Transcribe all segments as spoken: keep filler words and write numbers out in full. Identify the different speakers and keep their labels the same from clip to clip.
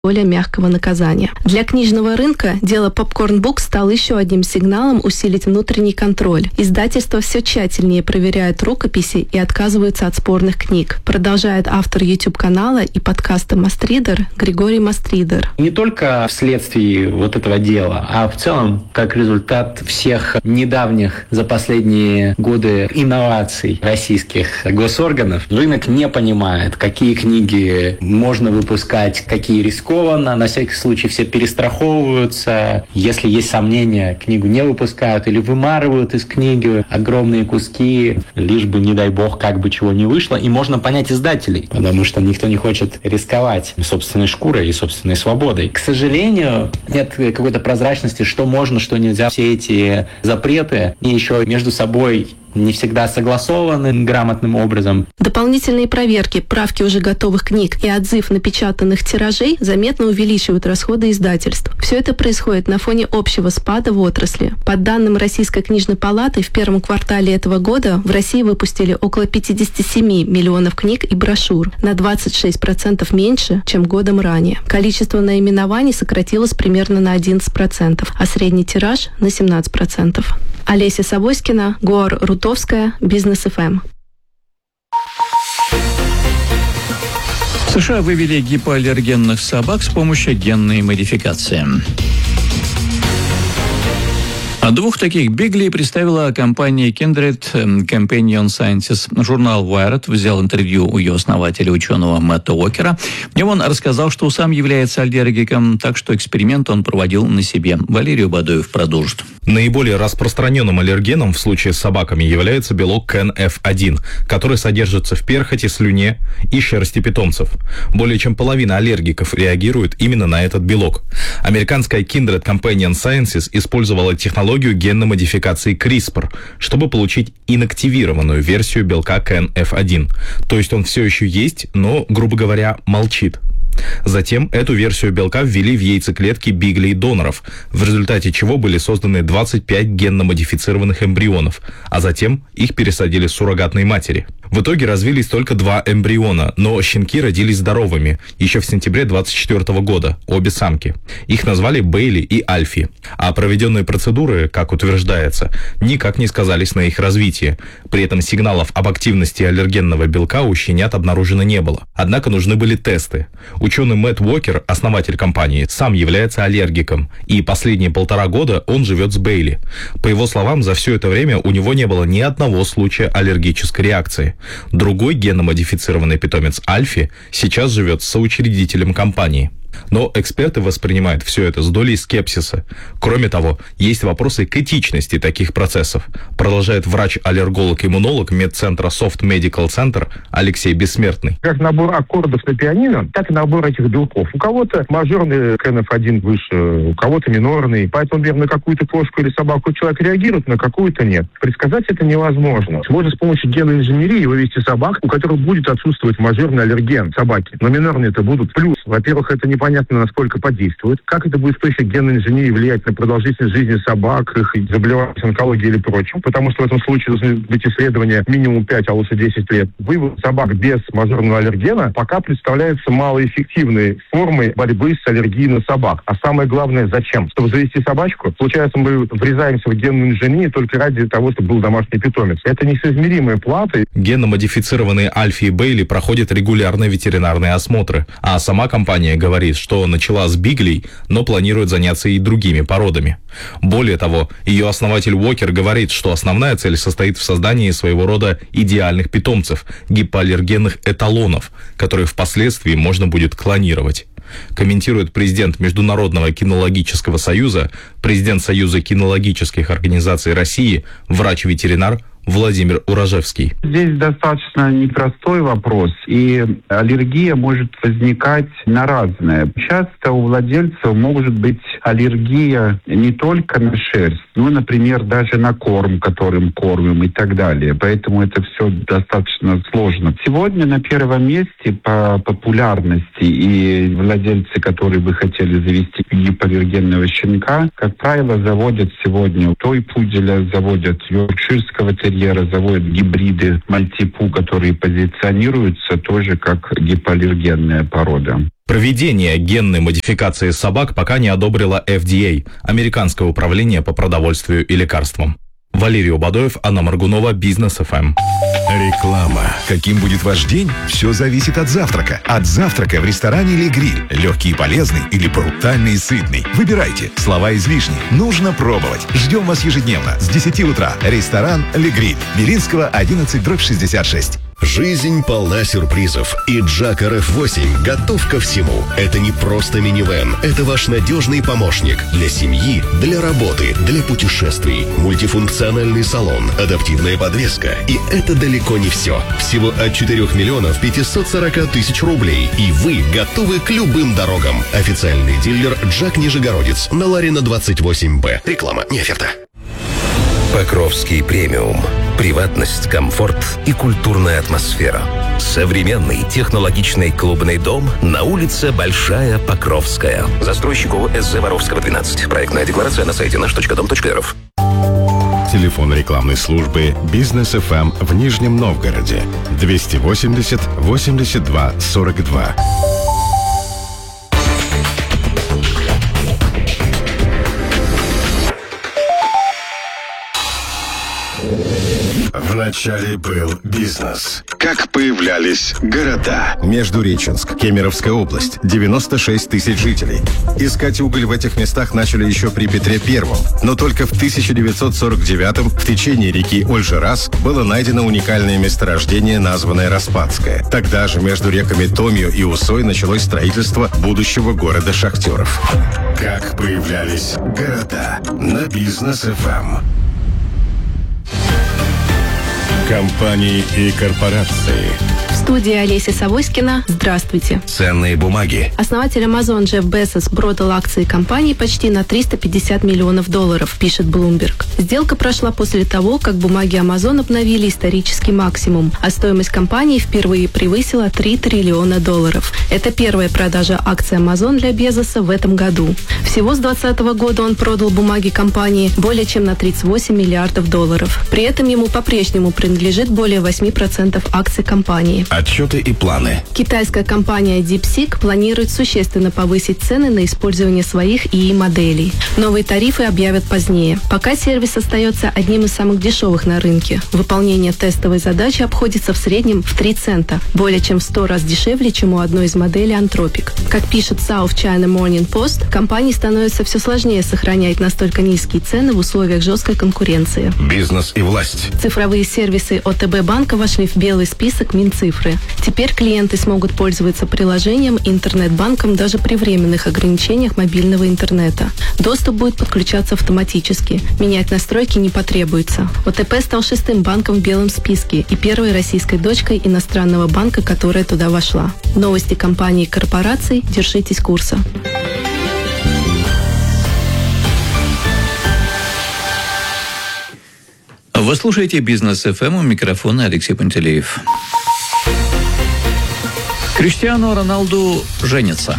Speaker 1: более мягкого наказания. Для книжного рынка дело Popcorn Books стало еще одним сигналом усилить внутренний контроль. Издательство все тщательнее проверяет рукописи и отказывается от спорных книг, продолжает автор YouTube-канала и подкаста Мастридер Григорий Мастридер.
Speaker 2: Не только вследствие вот этого дела, а в целом как результат всех недавних за последние годы инноваций российских госорганов, рынок не понимает, какие книги можно выпускать, какие рискованные. На всякий случай все перестраховываются. Если есть сомнения, книгу не выпускают или вымарывают из книги огромные куски, лишь бы, не дай бог, как бы чего не вышло. И можно понять издателей, потому что никто не хочет рисковать собственной шкурой и собственной свободой. К сожалению, нет какой-то прозрачности, что можно, что нельзя. Все эти запреты и еще между собой не всегда согласованы грамотным образом.
Speaker 1: Дополнительные проверки, правки уже готовых книг и отзыв напечатанных тиражей заметно увеличивают расходы издательств. Все это происходит на фоне общего спада в отрасли. По данным Российской книжной палаты, в первом квартале этого года в России выпустили около пятьдесят семь миллионов книг и брошюр, на двадцать шесть процентов меньше, чем годом ранее. Количество наименований сократилось примерно на одиннадцать процентов, а средний тираж на семнадцать процентов. Олеся Савоськина, Гор Рутовская, Бизнес эф эм.
Speaker 3: В США вывели гипоаллергенных собак с помощью генной модификации. А двух таких биглей представила компания Kindred Companion Sciences. Журнал Wired взял интервью у ее основателя, ученого Мэтта Уокера. В нем он рассказал, что сам является аллергиком, так что эксперимент он проводил на себе. Валерий Бадоев продолжит.
Speaker 4: Наиболее распространенным аллергеном в случае с собаками является белок кен эф один, который содержится в перхоти, слюне и шерсти питомцев. Более чем половина аллергиков реагирует именно на этот белок. Американская Kindred Companion Sciences использовала технологию генной модификации CRISPR, чтобы получить инактивированную версию белка кен эф один. То есть он все еще есть, но, грубо говоря, молчит. Затем эту версию белка ввели в яйцеклетки биглей-доноров, в результате чего были созданы двадцать пять генно-модифицированных эмбрионов, а затем их пересадили с суррогатной матери. В итоге развились только два эмбриона, но щенки родились здоровыми еще в сентябре двадцать четвёртого года, обе самки. Их назвали Бейли и Альфи. А проведенные процедуры, как утверждается, никак не сказались на их развитии. При этом сигналов об активности аллергенного белка у щенят обнаружено не было. Однако нужны были тесты. Ученый Мэтт Уокер, основатель компании, сам является аллергиком, и последние полтора года он живет с Бейли. По его словам, за все это время у него не было ни одного случая аллергической реакции. Другой генно-модифицированный питомец Альфи сейчас живет с соучредителем компании. Но эксперты воспринимают все это с долей скепсиса. Кроме того, есть вопросы к этичности таких процессов, продолжает врач-аллерголог-иммунолог медцентра Soft Medical Center Алексей Бессмертный.
Speaker 5: Как набор аккордов на пианино, так и набор этих белков. У кого-то мажорный кен эф один выше, у кого-то минорный. Поэтому, например, на какую-то кошку или собаку человек реагирует, на какую-то нет. Предсказать это невозможно. Можно с помощью генной инженерии вывести собак, у которых будет отсутствовать мажорный аллерген собаки. Но минорные это будут. Плюс, во-первых, это не Непонятно, насколько подействует. Как это будет с точки генной инженерии влиять на продолжительность жизни собак, их заболеваний онкологии или прочим. Потому что в этом случае должны быть исследования минимум пять, а лучше десять лет. Вывод собак без мажорного аллергена пока представляется малоэффективной формой борьбы с аллергией на собак. А самое главное, зачем? Чтобы завести собачку, получается, мы врезаемся в генную инженерию только ради того, чтобы был домашний питомец. Это несоизмеримая плата.
Speaker 4: Генно-модифицированные Альфи и Бейли проходят регулярные ветеринарные осмотры, а сама компания говорит, что начала с биглей, но планирует заняться и другими породами. Более того, ее основатель Уокер говорит, что основная цель состоит в создании своего рода идеальных питомцев, гипоаллергенных эталонов, которые впоследствии можно будет клонировать. Комментирует президент Международного кинологического союза, президент Союза кинологических организаций России, врач-ветеринар Владимир Урожевский.
Speaker 6: Здесь достаточно непростой вопрос, и аллергия может возникать на разное. Часто у владельцев может быть аллергия не только на шерсть, но, например, даже на корм, которым кормим и так далее. Поэтому это все достаточно сложно. Сегодня на первом месте по популярности и владельцы, которые бы хотели завести гипоаллергенного щенка, как правило, заводят сегодня той-пуделя, заводят йоркширского терьера, терьера заводят гибриды мальтипу, которые позиционируются тоже как гипоаллергенная порода.
Speaker 4: Проведение генной модификации собак пока не одобрила эф ди эй, Американское управление по продовольствию и лекарствам. Валерий Убадоев, Анна Моргунова, Бизнес эф эм.
Speaker 7: Реклама. Каким будет ваш день? Все зависит от завтрака. От завтрака в ресторане «Ле Гриль». Легкий и полезный или брутальный и сытный. Выбирайте. Слова излишни. Нужно пробовать. Ждем вас ежедневно с десяти утра. Ресторан «Ле Гриль». Белинского, одиннадцать, дробь шестьдесят шесть.
Speaker 8: Жизнь полна сюрпризов, и Джак эр эф восемь готов ко всему. Это не просто минивэн, это ваш надежный помощник для семьи, для работы, для путешествий. Мультифункциональный салон, адаптивная подвеска. И это далеко не все. Всего от четырёх миллионов пятисот сорока тысяч рублей, и вы готовы к любым дорогам. Официальный дилер Джак Нижегородец на Ларина двадцать восемь бэ. Реклама, не оферта. Покровский премиум. Приватность, комфорт и культурная атмосфера. Современный технологичный клубный дом на улице Большая Покровская. Застройщик ООО «СЗ Воровского, двенадцать». Проектная декларация на сайте наш точка дом точка эр эф.
Speaker 7: Телефон рекламной службы «Бизнес эф эм» в Нижнем Новгороде. двести восемьдесят восемьдесят два сорок два. Вначале был бизнес. Как появлялись города? Междуреченск, Кемеровская область, девяносто шесть тысяч жителей. Искать уголь в этих местах начали еще при Петре Первом. Но только в тысяча девятьсот сорок девятом в течение реки Ольжи-Рас было найдено уникальное месторождение, названное Распадское. Тогда же между реками Томью и Усой началось строительство будущего города шахтеров. Как появлялись города? На Бизнес эф эм. Компании и корпорации.
Speaker 1: В студии Олеся Савойскина. Здравствуйте.
Speaker 7: Ценные бумаги.
Speaker 1: Основатель Amazon Джефф Безос продал акции компании почти на триста пятьдесят миллионов долларов, пишет Bloomberg. Сделка прошла после того, как бумаги Amazon обновили исторический максимум, а стоимость компании впервые превысила три триллиона долларов. Это первая продажа акций Amazon для Безоса в этом году. Всего с две тысячи двадцатого года он продал бумаги компании более чем на тридцать восемь миллиардов долларов. При этом ему по-прежнему принадлежит более восемь процентов акций компании.
Speaker 7: Отчеты и планы.
Speaker 1: Китайская компания DeepSeek планирует существенно повысить цены на использование своих ИИ моделей. Новые тарифы объявят позднее. Пока сервис остается одним из самых дешевых на рынке. Выполнение тестовой задачи обходится в среднем в три цента, более чем в сто раз дешевле, чем у одной из моделей Anthropic. Как пишет South China Morning Post, компании становится все сложнее сохранять настолько низкие цены в условиях жесткой конкуренции.
Speaker 7: Бизнес и власть.
Speaker 1: Цифровые сервисы о тэ бэ банка вошли в белый список Минцифры. Теперь клиенты смогут пользоваться приложением и интернет-банком даже при временных ограничениях мобильного интернета. Доступ будет подключаться автоматически. Менять настройки не потребуется. о тэ пэ стал шестым банком в белом списке и первой российской дочкой иностранного банка, которая туда вошла. Новости компаний и корпораций. Держитесь курса.
Speaker 3: Вы слушаете «Бизнес эф эм», у микрофона Алексей Пантелеев. Криштиану Роналду женится.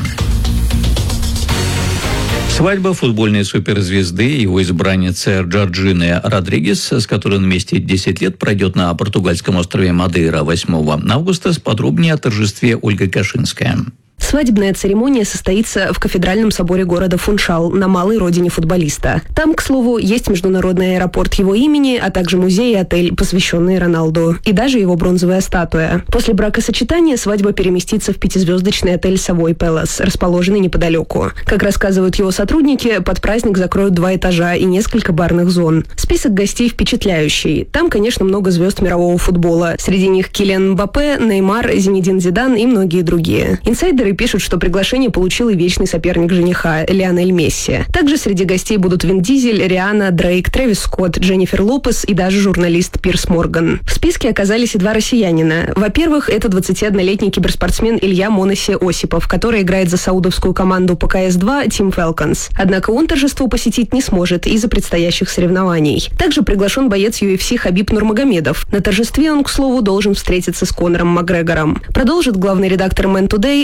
Speaker 3: Свадьба футбольной суперзвезды и его избранницы Джорджины Родригес, с которой он вместе десять лет, пройдет на португальском острове Мадейра восьмого августа. Подробнее о торжестве Ольга Кашинская.
Speaker 9: Свадебная церемония состоится в кафедральном соборе города Фуншал, на малой родине футболиста. Там, к слову, есть международный аэропорт его имени, а также музей и отель, посвященные Роналду, и даже его бронзовая статуя. После бракосочетания свадьба переместится в пятизвездочный отель Savoy Palace, расположенный неподалеку. Как рассказывают его сотрудники, под праздник закроют два этажа и несколько барных зон. Список гостей впечатляющий. Там, конечно, много звезд мирового футбола. Среди них Килиан Мбаппе, Неймар, Зинедин Зидан и многие другие. Инсайдеры пишут, что приглашение получил и вечный соперник жениха Лионель Месси. Также среди гостей будут Вин Дизель, Риhanna, Дрейк, Трэвис Скотт, Дженнифер Лопес и даже журналист Пирс Морган. В списке оказались и два россиянина. Во-первых, это двадцатиоднолетний киберспортсмен Илья Моноси Осипов, который играет за саудовскую команду по ка эс два Team Falcons. Однако он торжество посетить не сможет из-за предстоящих соревнований. Также приглашен боец ю эф си Хабиб Нурмагомедов. На торжестве он, к слову, должен встретиться с Конором Макгрегором. Продолжит главный редактор Man Today Антон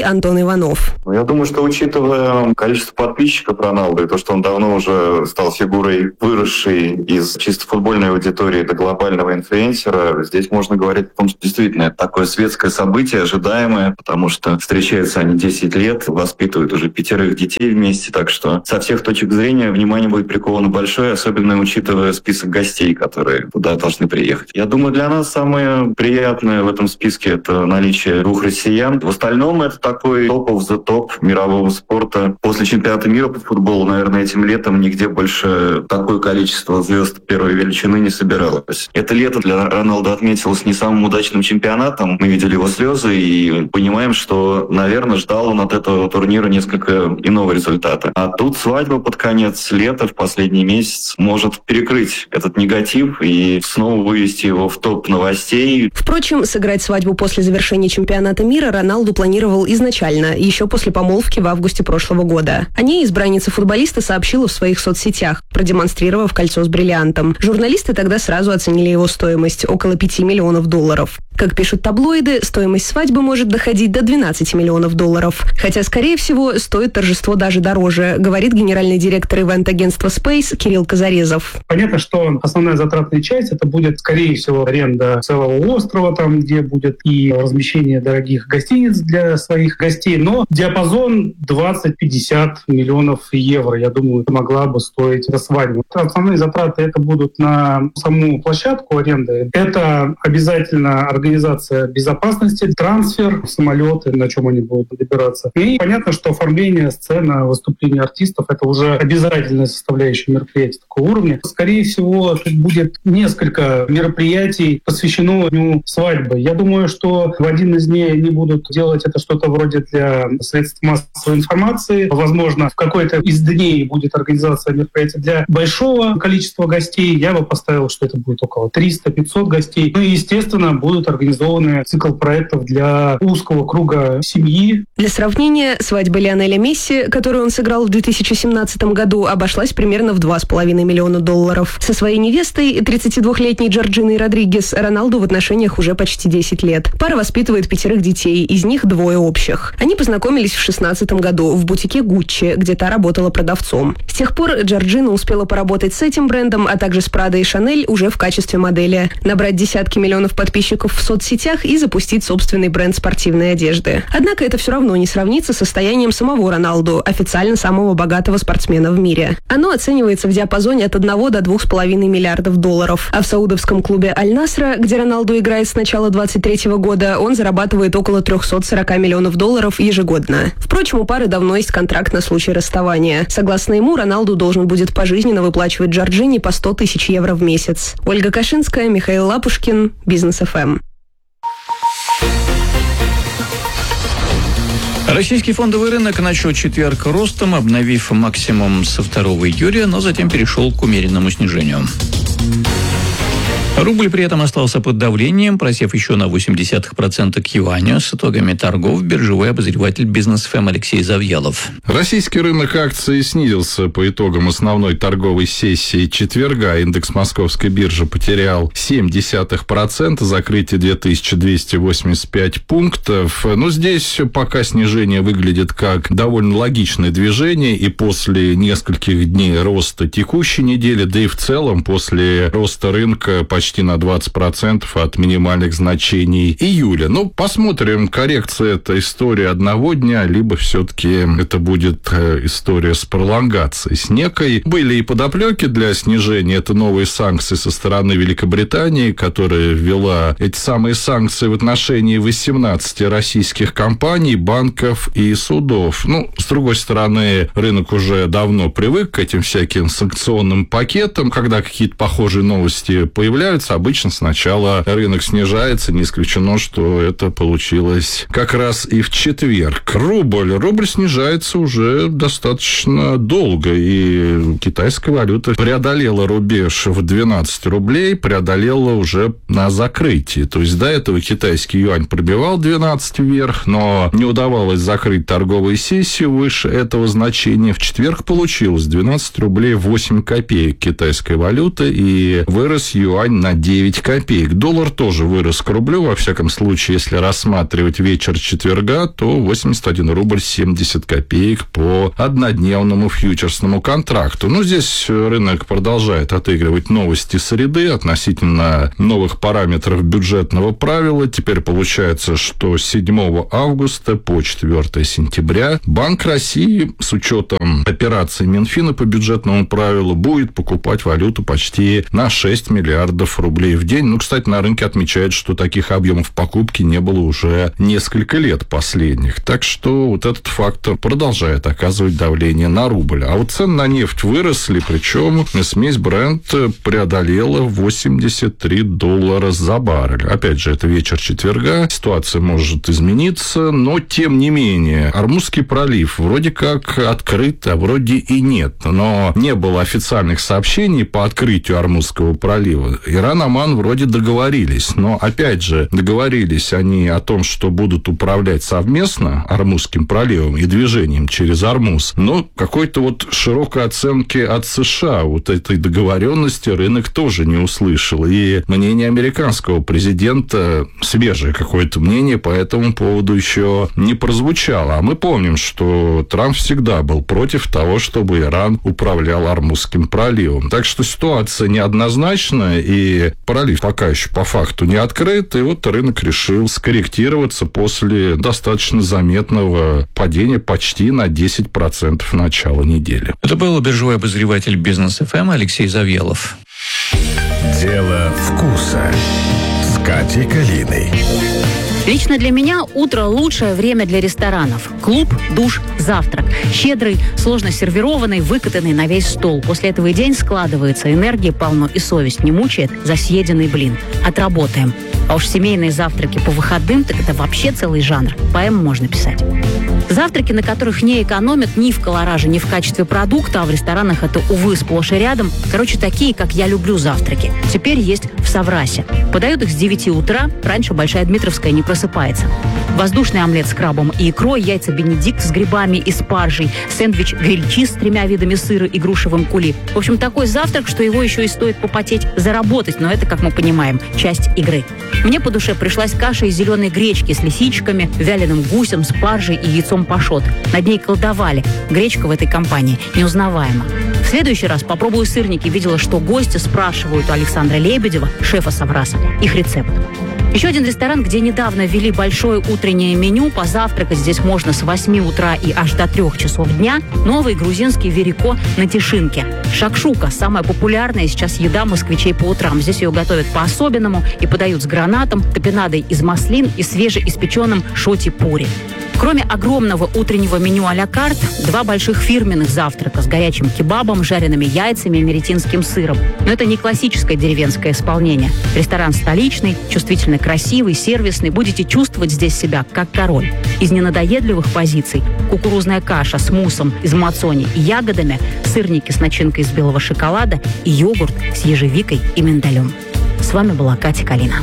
Speaker 9: Иванов.
Speaker 10: Я думаю, что учитывая количество подписчиков Роналду и то, что он давно уже стал фигурой, выросшей из чисто футбольной аудитории до глобального инфлюенсера, здесь можно говорить о том, что действительно это такое светское событие, ожидаемое, потому что встречаются они десять лет, воспитывают уже пятерых детей вместе, так что со всех точек зрения внимание будет приковано большое, особенно учитывая список гостей, которые туда должны приехать. Я думаю, для нас самое приятное в этом списке — это наличие двух россиян. В остальном это такой топ of the топ мирового спорта. После чемпионата мира по футболу, наверное, этим летом нигде больше такое количество звезд первой величины не собиралось. Это лето для Роналду отметилось не самым удачным чемпионатом. Мы видели его слезы и понимаем, что, наверное, ждал он от этого турнира несколько иного результата. А тут свадьба под конец лета, в последний месяц, может перекрыть этот негатив и снова вывести его в топ новостей.
Speaker 9: Впрочем, сыграть свадьбу после завершения чемпионата мира Роналду планировал изначально, еще после помолвки в августе прошлого года. О ней избранница футболиста сообщила в своих соцсетях, продемонстрировав кольцо с бриллиантом. Журналисты тогда сразу оценили его стоимость – около пяти миллионов долларов. Как пишут таблоиды, стоимость свадьбы может доходить до двенадцати миллионов долларов. Хотя, скорее всего, стоит торжество даже дороже, говорит генеральный директор ивент-агентства Space Кирилл Казарезов.
Speaker 11: Понятно, что основная затратная часть — это будет, скорее всего, аренда целого острова, там, где будет и размещение дорогих гостиниц для своих гостей. Но диапазон двадцать-пятьдесят миллионов евро, я думаю, это могла бы стоить эта свадьба. Основные затраты это будут на саму площадку аренды. Это обязательно организация Организация безопасности, трансфер, самолеты, на чем они будут добираться. И понятно, что оформление сцены, выступления артистов — это уже обязательная составляющая мероприятия такого уровня. Скорее всего, тут будет несколько мероприятий, посвящено дню свадьбы. Я думаю, что в один из дней они будут делать это что-то вроде для средств массовой информации. Возможно, в какой-то из дней будет организация мероприятия для большого количества гостей. Я бы поставил, что это будет около триста-пятьсот гостей. Ну и, естественно, будут организованы цикл проектов для узкого круга семьи.
Speaker 9: Для сравнения, свадьба Лионеля Месси, которую он сыграл в две тысячи семнадцатом году, обошлась примерно в два с половиной миллиона долларов. Со своей невестой, тридцатидвухлетней Джорджиной Родригес, Роналду в отношениях уже почти десять лет. Пара воспитывает пятерых детей, из них двое общих. Они познакомились в шестнадцатом году в бутике Гуччи, где та работала продавцом. С тех пор Джорджина успела поработать с этим брендом, а также с Прадо и Шанель уже в качестве модели, набрать десятки миллионов подписчиков в соцсетях и запустить собственный бренд спортивной одежды. Однако это все равно не сравнится с состоянием самого Роналду, официально самого богатого спортсмена в мире. Оно оценивается в диапазоне от одного до двух с половиной миллиардов долларов. А в саудовском клубе Аль-Насра, где Роналду играет с начала двадцать третьего года, он зарабатывает около триста сорок миллионов долларов ежегодно. Впрочем, у пары давно есть контракт на случай расставания. Согласно ему, Роналду должен будет пожизненно выплачивать Джорджине по сто тысяч евро в месяц. Ольга Кашинская, Михаил Лапушкин, Бизнес эф эм.
Speaker 3: Российский фондовый рынок начал четверг ростом, обновив максимум со второго июля, но затем перешел к умеренному снижению. Рубль при этом остался под давлением, просев еще на восемь десятых процента к юаню. С итогами торгов биржевой обозреватель Бизнес эф эм Алексей Завьялов.
Speaker 4: Российский рынок акций снизился по итогам основной торговой сессии четверга. Индекс Московской биржи потерял семь десятых процента, закрытие две тысячи двести восемьдесят пять пунктов. Но здесь пока снижение выглядит как довольно логичное движение, и после нескольких дней роста текущей недели, да и в целом после роста рынка почти почти на двадцать процентов от минимальных значений июля. Ну, посмотрим, коррекция — это история одного дня, либо все-таки это будет история с пролонгацией, с некой. Были и подоплеки для снижения. Это новые санкции со стороны Великобритании, которая ввела эти самые санкции в отношении восемнадцати российских компаний, банков и судов. Ну, с другой стороны, рынок уже давно привык к этим всяким санкционным пакетам. Когда какие-то похожие новости появляются, обычно сначала рынок снижается. Не исключено, что это получилось как раз и в четверг. Рубль. Рубль снижается уже достаточно долго, и китайская валюта преодолела рубеж в двенадцать рублей, преодолела уже на закрытии. То есть до этого китайский юань пробивал двенадцать вверх, но не удавалось закрыть торговые сессии выше этого значения. В четверг получилось двенадцать рублей восемь копеек китайская валюта, и вырос юань
Speaker 12: на девять копеек. Доллар тоже вырос к рублю. Во всяком случае, если рассматривать вечер четверга, то восемьдесят один рубль семьдесят копеек по однодневному фьючерсному контракту. Ну, здесь рынок продолжает отыгрывать новости среды относительно новых параметров бюджетного правила. Теперь получается, что с седьмого августа по четвёртое сентября Банк России с учетом операций Минфина по бюджетному правилу будет покупать валюту почти на шесть миллиардов рублей в день. Ну, кстати, на рынке отмечают, что таких объемов покупки не было уже несколько лет последних. Так что вот этот фактор продолжает оказывать давление на рубль. А вот цены на нефть выросли, причем смесь Brent преодолела восемьдесят три доллара за баррель. Опять же, это вечер четверга, ситуация может измениться, но тем не менее, Ормузский пролив вроде как открыт, а вроде и нет. Но не было официальных сообщений по открытию Ормузского пролива. Иран, Оман вроде договорились, но опять же, договорились они о том, что будут управлять совместно Ормузским проливом и движением через Ормуз, но какой-то вот широкой оценки от США вот этой договоренности рынок тоже не услышал. И мнение американского президента, свежее какое-то мнение по этому поводу еще не прозвучало. А мы помним, что Трамп всегда был против того, чтобы Иран управлял Ормузским проливом. Так что ситуация неоднозначная, и пролив пока еще по факту не открыт, и вот рынок решил скорректироваться после достаточно заметного падения почти на десять процентов начала недели.
Speaker 3: Это был биржевой обозреватель Бизнес эф эм Алексей Завьялов.
Speaker 8: Дело вкуса с Катей Калиной.
Speaker 13: Лично для меня утро – лучшее время для ресторанов. Клуб, душ, завтрак. Щедрый, сложно сервированный, выкатанный на весь стол. После этого и день складывается, энергии полно и совесть не мучает за съеденный блин. Отработаем. А уж семейные завтраки по выходным, так это вообще целый жанр. Поэму можно писать. Завтраки, на которых не экономят ни в колораже, ни в качестве продукта, а в ресторанах это, увы, сплошь и рядом. Короче, такие, как я люблю завтраки. Теперь есть в Саврасе. Подают их с девяти утра, раньше Большая Дмитровская не просыпается. Воздушный омлет с крабом и икрой, яйца бенедикт с грибами и спаржей, сэндвич гриль-чиз с тремя видами сыра и грушевым кули. В общем, такой завтрак, что его еще и стоит попотеть, заработать, но это, как мы понимаем, часть игры. Мне по душе пришлась каша из зеленой гречки с лисичками, вяленым гусем, спаржей и яйцом пашот. Над ней колдовали. Гречка в этой компании неузнаваема. В следующий раз попробую сырники. Видела, что гости спрашивают у Александра Лебедева, шефа Савраса, их рецепт. Еще один ресторан, где недавно ввели большое утреннее меню. Позавтракать здесь можно с восьми утра и аж до трех часов дня. Новый грузинский верико на Тишинке. Шакшука – самая популярная сейчас еда москвичей по утрам. Здесь ее готовят по-особенному и подают с гранатом, топинадой из маслин и свежеиспеченным шоти-пури. Кроме огромного утреннего меню а-ля карт, два больших фирменных завтрака с горячим кебабом, жареными яйцами и меретинским сыром. Но это не классическое деревенское исполнение. Ресторан столичный, чувствительно красивый, сервисный. Будете чувствовать здесь себя как король. Из ненадоедливых позиций кукурузная каша с муссом из мацони и ягодами, сырники с начинкой из белого шоколада и йогурт с ежевикой и миндалем. С вами была Катя Калина.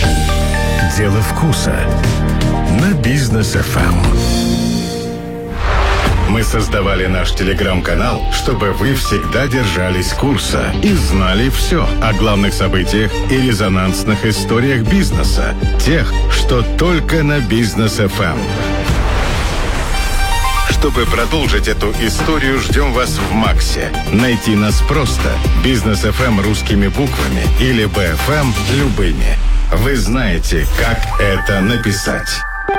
Speaker 8: Дело вкуса на Бизнес эф эм. Мы создавали наш телеграм-канал, чтобы вы всегда держались курса и знали все о главных событиях и резонансных историях бизнеса, тех, что только на Бизнес эф эм. Чтобы продолжить эту историю, ждем вас в Максе. Найти нас просто. Бизнес эф эм русскими буквами или би эф эм любыми. Вы знаете, как это написать.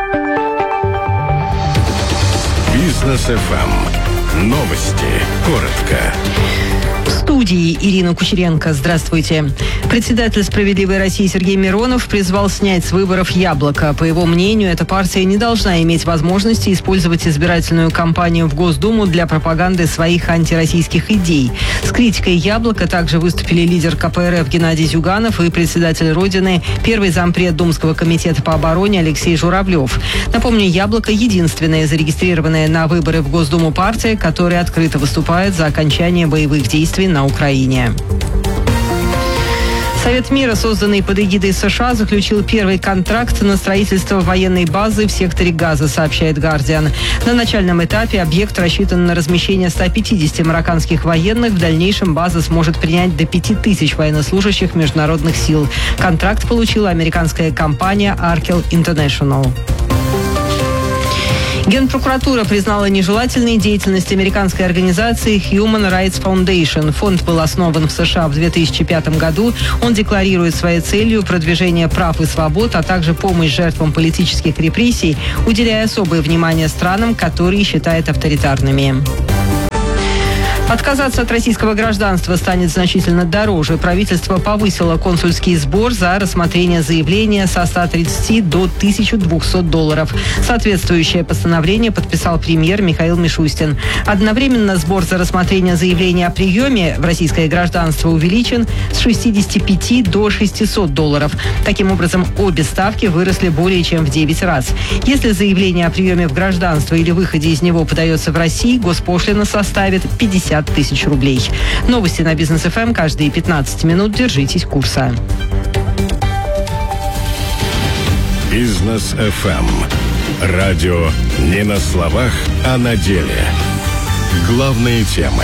Speaker 8: Бизнес эф эм. Новости. Коротко.
Speaker 14: В студии Ирина Кучеренко. Здравствуйте. Председатель «Справедливой России» Сергей Миронов призвал снять с выборов «Яблоко». По его мнению, эта партия не должна иметь возможности использовать избирательную кампанию в Госдуму для пропаганды своих антироссийских идей. С критикой «Яблоко» также выступили лидер ка пэ эр эф Геннадий Зюганов и председатель Родины, первый зампред Думского комитета по обороне Алексей Журавлев. Напомню, «Яблоко» — единственная зарегистрированная на выборы в Госдуму партия, которая открыто выступает за окончание боевых действий на Украине. Совет мира, созданный под эгидой США, заключил первый контракт на строительство военной базы в секторе Газа, сообщает «Гардиан». На начальном этапе объект рассчитан на размещение ста пятидесяти марокканских военных. В дальнейшем база сможет принять до пяти тысяч военнослужащих международных сил. Контракт получила американская компания Arkel International. Генпрокуратура признала нежелательной деятельность американской организации Human Rights Foundation. Фонд был основан в США в две тысячи пятом году. Он декларирует своей целью продвижение прав и свобод, а также помощь жертвам политических репрессий, уделяя особое внимание странам, которые считает авторитарными. Отказаться от российского гражданства станет значительно дороже. Правительство повысило консульский сбор за рассмотрение заявления со ста тридцати до тысячи двухсот долларов. Соответствующее постановление подписал премьер Михаил Мишустин. Одновременно сбор за рассмотрение заявления о приеме в российское гражданство увеличен с шестидесяти пяти до шестисот долларов. Таким образом, обе ставки выросли более чем в девять раз. Если заявление о приеме в гражданство или выходе из него подается в России, госпошлина составит пятьдесят тысяч рублей. Новости на Бизнес эф эм каждые пятнадцать минут. Держитесь курса.
Speaker 7: Бизнес эф эм. Радио не на словах, а на деле. Главные темы.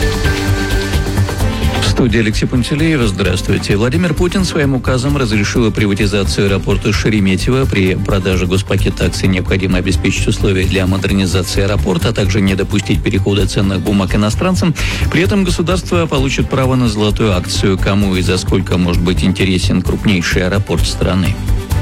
Speaker 3: В студии Алексей Пантелеев. Здравствуйте. Владимир Путин своим указом разрешил приватизацию аэропорта Шереметьево. При продаже госпакета акций необходимо обеспечить условия для модернизации аэропорта, а также не допустить перехода ценных бумаг иностранцам. При этом государство получит право на золотую акцию. Кому и за сколько может быть интересен крупнейший аэропорт страны?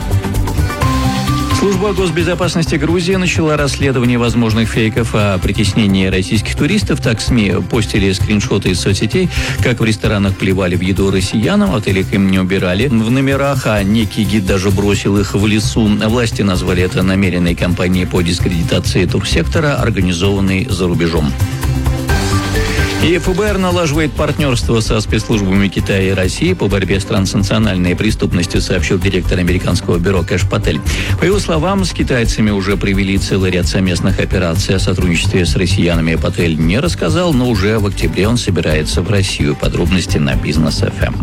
Speaker 3: Служба госбезопасности Грузии начала расследование возможных фейков о притеснении российских туристов. Так СМИ постили скриншоты из соцсетей, как в ресторанах плевали в еду россиянам, в отелях им не убирали в номерах, а некий гид даже бросил их в лесу. Власти назвали это намеренной кампанией по дискредитации турсектора, организованной за рубежом. И эф бэ эр налаживает партнерство со спецслужбами Китая и России по борьбе с транснациональной преступностью, сообщил директор американского бюро Кэш Патель. По его словам, с китайцами уже провели целый ряд совместных операций. О сотрудничестве с россиянами Патель не рассказал, но уже в октябре он собирается в Россию. Подробности на Бизнес эф эм.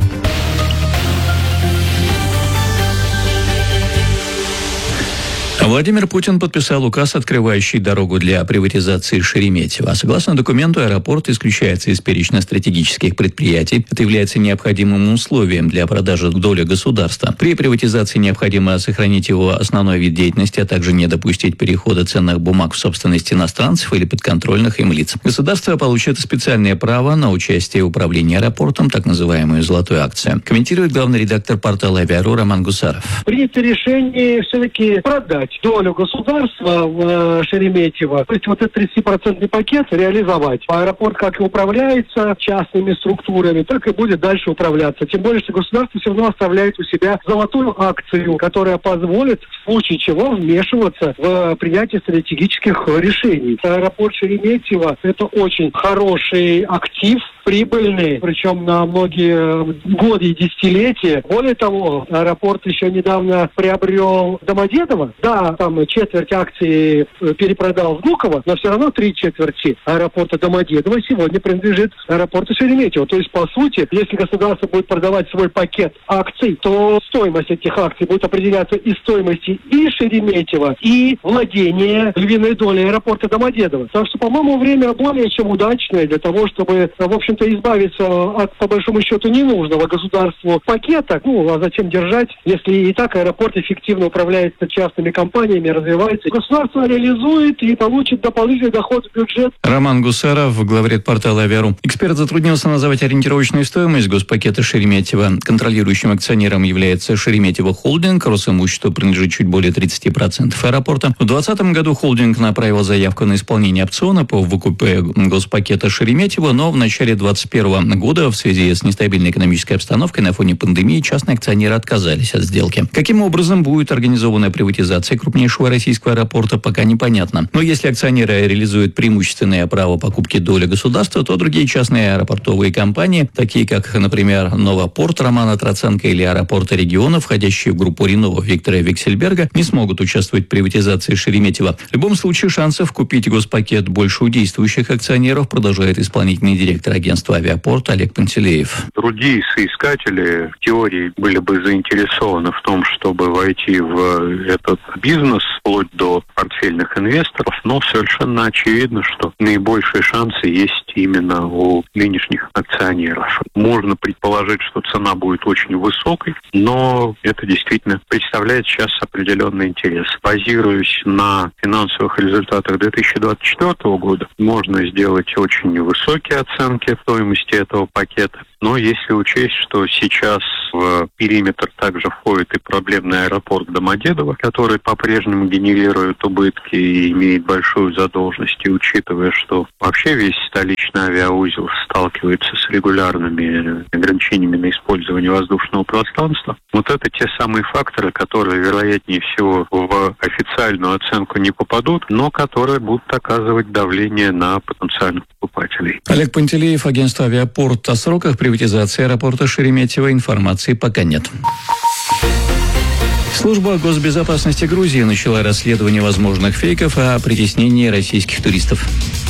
Speaker 3: Владимир Путин подписал указ, открывающий дорогу для приватизации Шереметьево. Согласно документу, аэропорт исключается из перечня стратегических предприятий. Это является необходимым условием для продажи доли государства. При приватизации необходимо сохранить его основной вид деятельности, а также не допустить перехода ценных бумаг в собственность иностранцев или подконтрольных им лиц. Государство получит специальное право на участие в управлении аэропортом, так называемую «золотую акцию». Комментирует главный редактор портала «Авиару» Роман Гусаров.
Speaker 15: Принято решение все-таки продать долю государства в Шереметьево, то есть вот этот тридцатипроцентный пакет реализовать. Аэропорт как и управляется частными структурами, так и будет дальше управляться. Тем более, что государство все равно оставляет у себя золотую акцию, которая позволит в случае чего вмешиваться в принятие стратегических решений. Аэропорт Шереметьево – это очень хороший актив, прибыльный, причем на многие годы и десятилетия. Более того, аэропорт еще недавно приобрел Домодедово. Да, там четверть акций перепродал Внуково, но все равно три четверти аэропорта Домодедово сегодня принадлежит аэропорту Шереметьево. То есть, по сути, если государство будет продавать свой пакет акций, то стоимость этих акций будет определяться из стоимости и Шереметьево, и владения львиной долей аэропорта Домодедово. Так что, по-моему, время более чем удачное для того, чтобы, в общем, избавиться от, по большому счету, ненужного государству пакета. Ну, а зачем держать, если и так аэропорт эффективно управляется частными компаниями, развивается. Государство реализует и получит дополнительный доход в бюджет.
Speaker 3: Роман Гусаров, главред портала «Авиару». Эксперт затруднился назвать ориентировочную стоимость госпакета Шереметьево. Контролирующим акционером является Шереметьево Холдинг. Росимуществу принадлежит чуть более тридцати процентов аэропорта. В двадцатом году холдинг направил заявку на исполнение опциона по выкупе госпакета Шереметьево, но в начале двадцать первого года в связи с нестабильной экономической обстановкой на фоне пандемии частные акционеры отказались от сделки. Каким образом будет организована приватизация крупнейшего российского аэропорта, пока непонятно. Но если акционеры реализуют преимущественное право покупки доли государства, то другие частные аэропортовые компании, такие как, например, Новопорт Романа Троценко или аэропорты региона, входящие в группу Ренова Виктора Виксельберга, не смогут участвовать в приватизации Шереметьево. В любом случае шансов купить госпакет больше у действующих акционеров, продолжает исполнительный директор агентства агентства «Авиапорт» Олег Пантелеев.
Speaker 16: Другие соискатели в теории были бы заинтересованы в том, чтобы войти в этот бизнес вплоть до портфельных инвесторов, но совершенно очевидно, что наибольшие шансы есть именно у нынешних акционеров. Можно предположить, что цена будет очень высокой, но это действительно представляет сейчас определенный интерес. Базируясь на финансовых результатах две тысячи двадцать четвёртого года, можно сделать очень высокие оценки стоимости этого пакета. Но если учесть, что сейчас в периметр также входит и проблемный аэропорт Домодедово, который по-прежнему генерирует убытки и имеет большую задолженность, и учитывая, что вообще весь столичный авиаузел сталкивается с регулярными ограничениями на использование воздушного пространства, вот это те самые факторы, которые, вероятнее всего, в официальную оценку не попадут, но которые будут оказывать давление на потенциальных покупателей.
Speaker 3: Олег Пантелеев, агентство «Авиапорт». О сроках приватизации аэропорта Шереметьево информации пока нет. Служба госбезопасности Грузии начала расследование возможных фейков о притеснении российских туристов.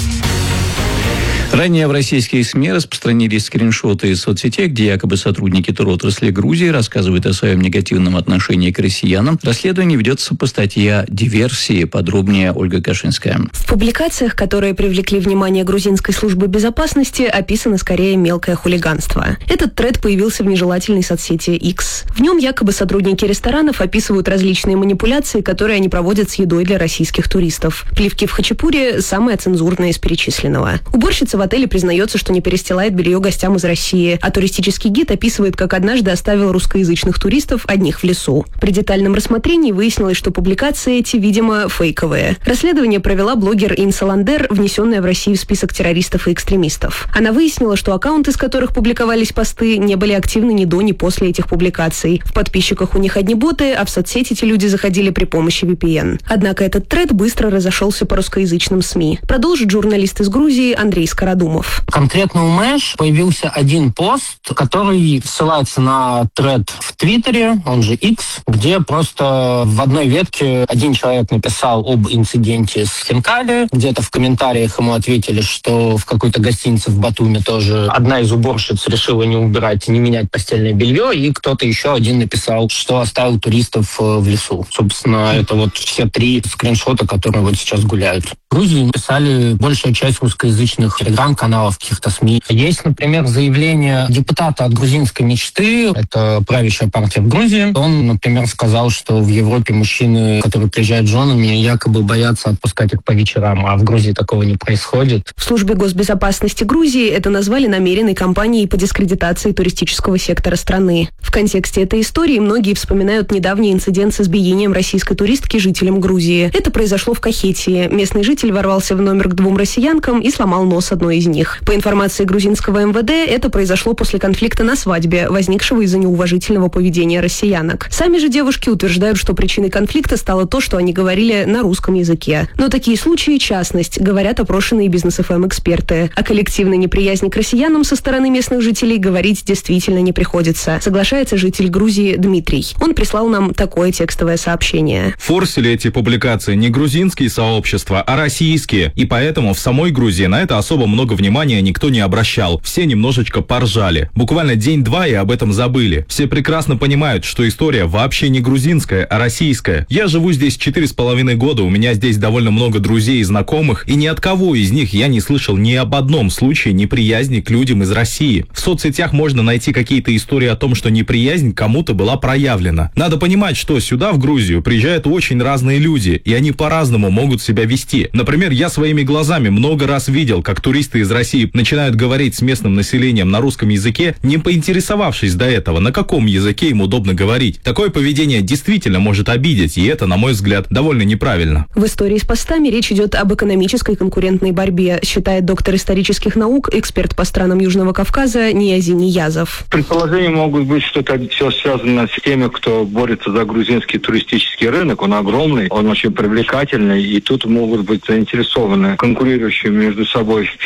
Speaker 3: Ранее в российские СМИ распространились скриншоты из соцсетей, где якобы сотрудники туротрасли Грузии рассказывают о своем негативном отношении к россиянам. Расследование ведется по статье «Диверсии». Подробнее Ольга Кашинская.
Speaker 9: В публикациях, которые привлекли внимание грузинской службы безопасности, описано скорее мелкое хулиганство. Этот тред появился в нежелательной соцсети X. В нем якобы сотрудники ресторанов описывают различные манипуляции, которые они проводят с едой для российских туристов. Плевки в хачапури – самое цензурное из перечисленного. Уборщица в отеле признается, что не перестилает белье гостям из России, а туристический гид описывает, как однажды оставил русскоязычных туристов одних в лесу. При детальном рассмотрении выяснилось, что публикации эти, видимо, фейковые. Расследование провела блогер Инса Ландер, внесенная в Россию в список террористов и экстремистов. Она выяснила, что аккаунты, с которых публиковались посты, не были активны ни до, ни после этих публикаций. В подписчиках у них одни боты, а в соцсети эти люди заходили при помощи ви пи эн. Однако этот тред быстро разошелся по русскоязычным СМИ. Продолжит журналист из Грузии Андрей Скородумов.
Speaker 17: Конкретно у Мэш появился один пост, который ссылается на тред в Твиттере, он же X, где просто в одной ветке один человек написал об инциденте с хинкали, где-то в комментариях ему ответили, что в какой-то гостинице в Батуми тоже одна из уборщиц решила не убирать, не менять постельное белье, и кто-то еще один написал, что оставил туристов в лесу. Собственно, это вот все три скриншота, которые вот сейчас гуляют. В Грузии написали большая часть русскоязычных телеграм-каналов, каких-то СМИ. Есть, например, заявление депутата от грузинской мечты, это правящая партия в Грузии. Он, например, сказал, что в Европе мужчины, которые приезжают с женами, якобы боятся отпускать их по вечерам, а в Грузии такого не происходит.
Speaker 9: В службе госбезопасности Грузии это назвали намеренной кампанией по дискредитации туристического сектора страны. В контексте этой истории многие вспоминают недавний инцидент с избиением российской туристки жителям Грузии. Это произошло в Кахетии. Местный житель ворвался в номер к двум россиянкам и сломал нос одной из них. По информации грузинского эм вэ дэ, это произошло после конфликта на свадьбе, возникшего из-за неуважительного поведения россиянок. Сами же девушки утверждают, что причиной конфликта стало то, что они говорили на русском языке. Но такие случаи – частность, говорят опрошенные бизнес-эф эм-эксперты. О коллективной неприязни к россиянам со стороны местных жителей говорить действительно не приходится, соглашается житель Грузии Дмитрий. Он прислал нам такое текстовое сообщение.
Speaker 4: Форсили эти публикации не грузинские сообщества, а российские. И поэтому в самой Грузии на это особо много внимания никто не обращал. Все немножечко поржали. Буквально день-два и об этом забыли. Все прекрасно понимают, что история вообще не грузинская, а российская. Я живу здесь четыре с половиной года, у меня здесь довольно много друзей и знакомых, и ни от кого из них я не слышал ни об одном случае неприязни к людям из России. В соцсетях можно найти какие-то истории о том, что неприязнь кому-то была проявлена. Надо понимать, что сюда, в Грузию, приезжают очень разные люди, и они по-разному могут себя вести. Например, я своими глазами много раз видел, как туристы из России начинают говорить с местным населением на русском языке, не поинтересовавшись до этого, на каком языке им удобно говорить. Такое поведение действительно может обидеть, и это, на мой взгляд, довольно неправильно.
Speaker 9: В истории с постами речь идет об экономической конкурентной борьбе, считает доктор исторических наук, эксперт по странам Южного Кавказа Ниязи Ниязов.
Speaker 18: Предположения могут быть, что это все связано с теми, кто борется за грузинский туристический рынок. Он огромный, он очень привлекательный, и тут могут быть заинтересованы конкурирующие между собой фирмы,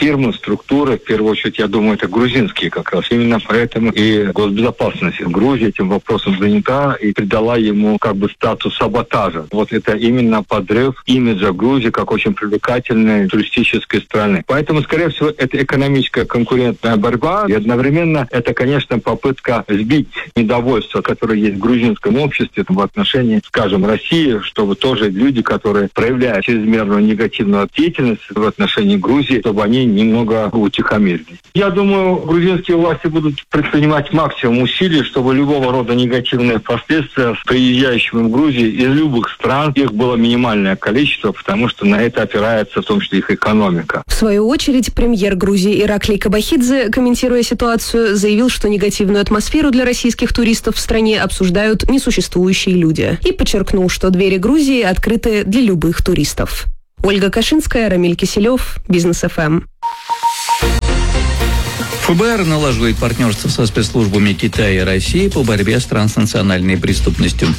Speaker 18: фирмы, структуры, в первую очередь, я думаю, это грузинские как раз. Именно поэтому и госбезопасность Грузии этим вопросом занята и придала ему как бы статус саботажа. Вот это именно подрыв имиджа Грузии как очень привлекательной туристической страны. Поэтому, скорее всего, это экономическая конкурентная борьба. И одновременно это, конечно, попытка сбить недовольство, которое есть в грузинском обществе в отношении, скажем, России, чтобы тоже люди, которые проявляют чрезмерную негативную деятельность в отношении Грузии, чтобы они немного утихомирились. Я думаю, грузинские власти будут предпринимать максимум усилий, чтобы любого рода негативные последствия приезжающим в Грузию из любых стран, их было минимальное количество, потому что на это опирается в том числе их экономика.
Speaker 9: В свою очередь, премьер Грузии Ираклий Кабахидзе, комментируя ситуацию, заявил, что негативную атмосферу для российских туристов в стране обсуждают несуществующие люди. И подчеркнул, что двери Грузии открыты для любых туристов. Ольга Кашинская, Рамиль Киселев, Бизнес эф эм.
Speaker 3: ФБР налаживает партнерство со спецслужбами Китая и России по борьбе с транснациональной преступностью.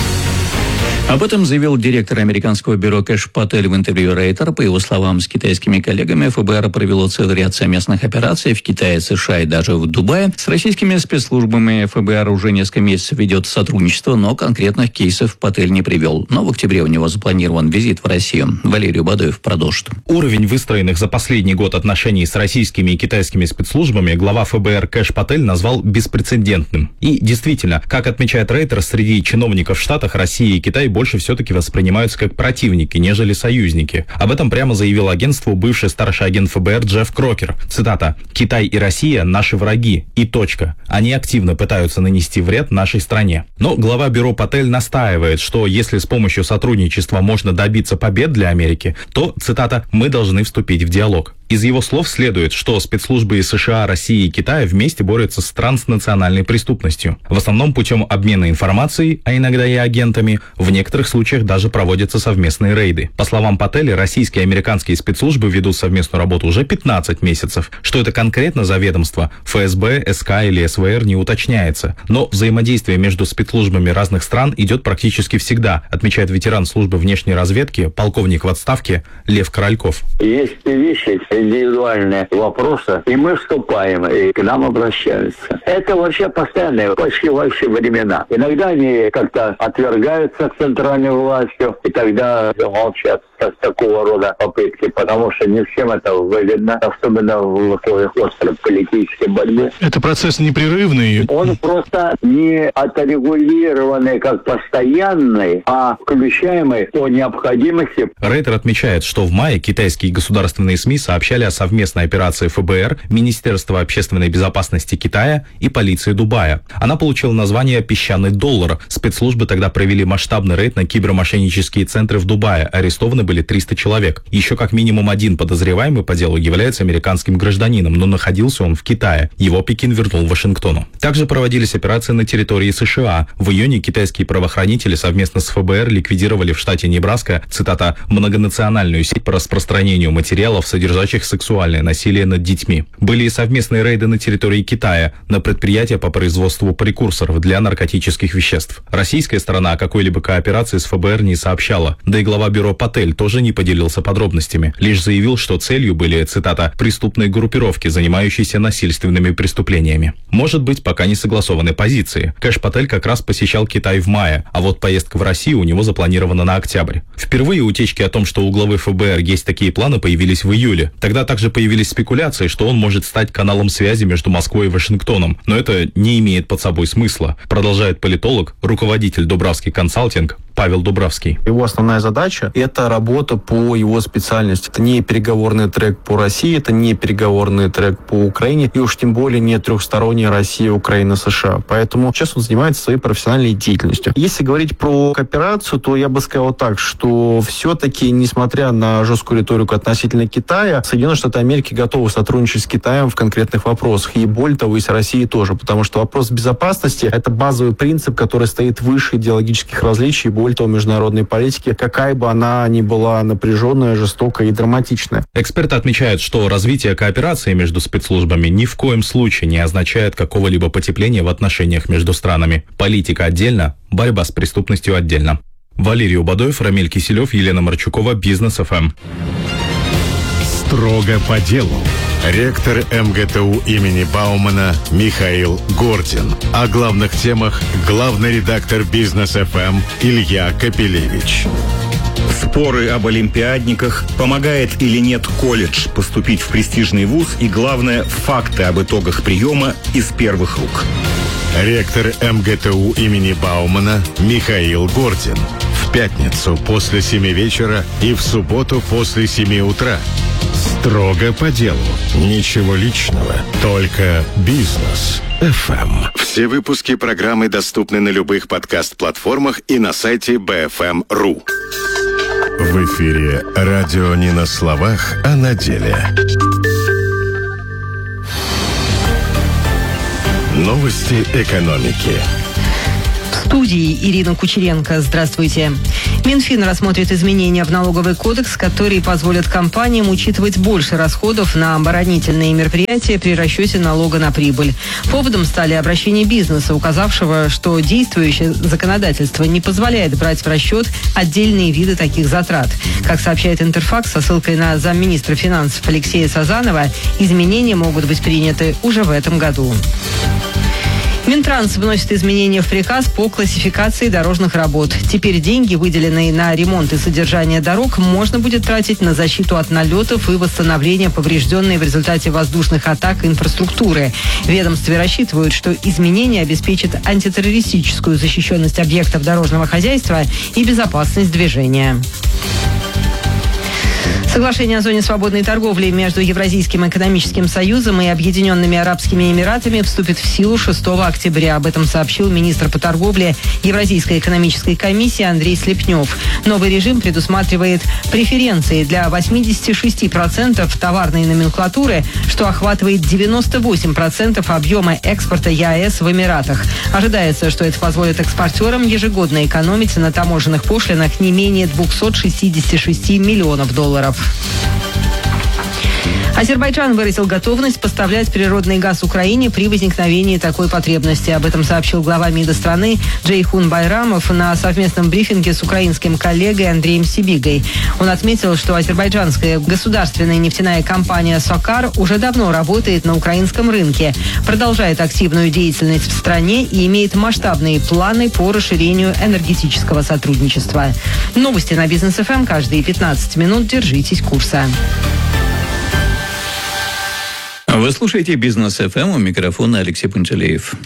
Speaker 3: Об этом заявил директор американского бюро Кэш Патель в интервью Рейтер. По его словам, с китайскими коллегами ФБР провело целый ряд совместных операций в Китае, США и даже в Дубае. С российскими спецслужбами ФБР уже несколько месяцев ведет сотрудничество, но конкретных кейсов Патель не привел. Но в октябре у него запланирован визит в Россию. Валерий Бадоев продолжит.
Speaker 4: Уровень выстроенных за последний год отношений с российскими и китайскими спецслужбами глава ФБР Кэш Патель назвал беспрецедентным. И действительно, как отмечает Рейтер, среди чиновников в Штатах Россия и Китай больше все-таки воспринимаются как противники, нежели союзники. Об этом прямо заявил агентству бывший старший агент ФБР Джефф Крокер. Цитата: «Китай и Россия – наши враги. И точка. Они активно пытаются нанести вред нашей стране». Но глава бюро Патель настаивает, что если с помощью сотрудничества можно добиться побед для Америки, то, цитата, «мы должны вступить в диалог». Из его слов следует, что спецслужбы США, России и Китая вместе борются с транснациональной преступностью. В основном путем обмена информацией, а иногда и агентами, в некоторых случаях даже проводятся совместные рейды. По словам Пателя, российские и американские спецслужбы ведут совместную работу уже пятнадцать месяцев. Что это конкретно за ведомство, эф эс бэ, эс ка или эс вэ эр не уточняется. Но взаимодействие между спецслужбами разных стран идет практически всегда, отмечает ветеран службы внешней разведки, полковник в отставке Лев Корольков.
Speaker 19: Есть вещи, индивидуальные вопросы, и мы вступаем, и к нам обращаются. Это вообще постоянно, почти во все времена. Иногда они как-то отвергаются центральной властью, и тогда молчат с такого рода попытки, потому что не всем это выгодно, особенно в условиях острой политической борьбы.
Speaker 20: Это процесс непрерывный.
Speaker 19: Он просто не отрегулированный как постоянный, а включаемый по необходимости.
Speaker 4: Рейтер отмечает, что в мае китайские государственные СМИ сообщали о совместной операции эф бэ эр, Министерства общественной безопасности Китая и полиции Дубая. Она получила название «Песчаный доллар». Спецслужбы тогда провели масштабный рейд на кибермошеннические центры в Дубае. Арестованы были триста человек. Еще как минимум один подозреваемый по делу является американским гражданином, но находился он в Китае. Его Пекин вернул Вашингтону. Также проводились операции на территории США. В июне китайские правоохранители совместно с эф бэ эр ликвидировали в штате Небраска, цитата, «многонациональную сеть по распространению материалов, содержащих сексуальное насилие над детьми». Были и совместные рейды на территории Китая, на предприятия по производству прекурсоров для наркотических веществ. Российская сторона о какой-либо кооперации с эф бэ эр не сообщала. Да и глава бюро Патель тоже не поделился подробностями. Лишь заявил, что целью были, цитата, «преступные группировки, занимающиеся насильственными преступлениями». Может быть, пока не согласованы позиции. Кэш Патель как раз посещал Китай в мае, а вот поездка в Россию у него запланирована на октябрь. Впервые утечки о том, что у главы эф бэ эр есть такие планы, появились в июле. Тогда также появились спекуляции, что он может стать каналом связи между Москвой и Вашингтоном. Но это не имеет под собой смысла, продолжает политолог, руководитель Дубравский консалтинг Павел Дубравский.
Speaker 21: Его основная задача – это работа по его специальности. Это не переговорный трек по России, это не переговорный трек по Украине, и уж тем более не трехсторонняя Россия, Украина, США. Поэтому сейчас он занимается своей профессиональной деятельностью. Если говорить про кооперацию, то я бы сказал так, что все-таки, несмотря на жесткую риторику относительно Китая, Соединенные Штаты Америки готовы сотрудничать с Китаем в конкретных вопросах. И более того, и с Россией тоже. Потому что вопрос безопасности – это базовый принцип, который стоит выше идеологических различий, более того, международной политики, какая бы она ни была напряженная, жестокая и драматичная.
Speaker 4: Эксперты отмечают, что развитие кооперации между спецслужбами ни в коем случае не означает какого-либо потепления в отношениях между странами. Политика отдельно, борьба с преступностью отдельно. Валерий Убадоев, Рамиль Киселев, Елена Марчукова, Бизнес эф эм.
Speaker 7: Строго по делу. Ректор эм гэ тэ у имени Баумана Михаил Гордин. О главных темах главный редактор Бизнес эф эм Илья Капелевич.
Speaker 2: Споры об олимпиадниках, помогает или нет колледж поступить в престижный вуз и, главное, факты об итогах приема из первых рук.
Speaker 7: Ректор эм гэ тэ у имени Баумана Михаил Гордин. В пятницу после семи вечера и в субботу после семи утра. Строго по делу. Ничего личного, только бизнес эф эм. Все выпуски программы доступны на любых подкаст-платформах и на сайте би эф эм точка ру. В эфире радио не на словах, а на деле. Новости экономики.
Speaker 14: В студии Ирина Кучеренко. Здравствуйте. Минфин рассмотрит изменения в налоговый кодекс, которые позволят компаниям учитывать больше расходов на оборонительные мероприятия при расчете налога на прибыль. Поводом стали обращения бизнеса, указавшего, что действующее законодательство не позволяет брать в расчет отдельные виды таких затрат. Как сообщает Интерфакс со ссылкой на замминистра финансов Алексея Сазанова, изменения могут быть приняты уже в этом году. Минтранс вносит изменения в приказ по классификации дорожных работ. Теперь деньги, выделенные на ремонт и содержание дорог, можно будет тратить на защиту от налетов и восстановление поврежденной в результате воздушных атак инфраструктуры. В ведомстве рассчитывают, что изменения обеспечат антитеррористическую защищенность объектов дорожного хозяйства и безопасность движения. Соглашение о зоне свободной торговли между Евразийским экономическим союзом и Объединенными Арабскими Эмиратами вступит в силу шестого октября. Об этом сообщил министр по торговле Евразийской экономической комиссии Андрей Слепнев. Новый режим предусматривает преференции для восемьдесят шесть процентов товарной номенклатуры, что охватывает девяносто восемь процентов объема экспорта ЕАЭС в Эмиратах. Ожидается, что это позволит экспортерам ежегодно экономить на таможенных пошлинах не менее двести шестьдесят шесть миллионов долларов. Азербайджан выразил готовность поставлять природный газ Украине при возникновении такой потребности. Об этом сообщил глава МИДа страны Джейхун Байрамов на совместном брифинге с украинским коллегой Андреем Сибигой. Он отметил, что азербайджанская государственная нефтяная компания «Сокар» уже давно работает на украинском рынке, продолжает активную деятельность в стране и имеет масштабные планы по расширению энергетического сотрудничества. Новости на Бизнес эф эм каждые пятнадцать минут. Держитесь курса.
Speaker 3: Вы слушаете Бизнес эф эм, у микрофона Алексей Пантелеев.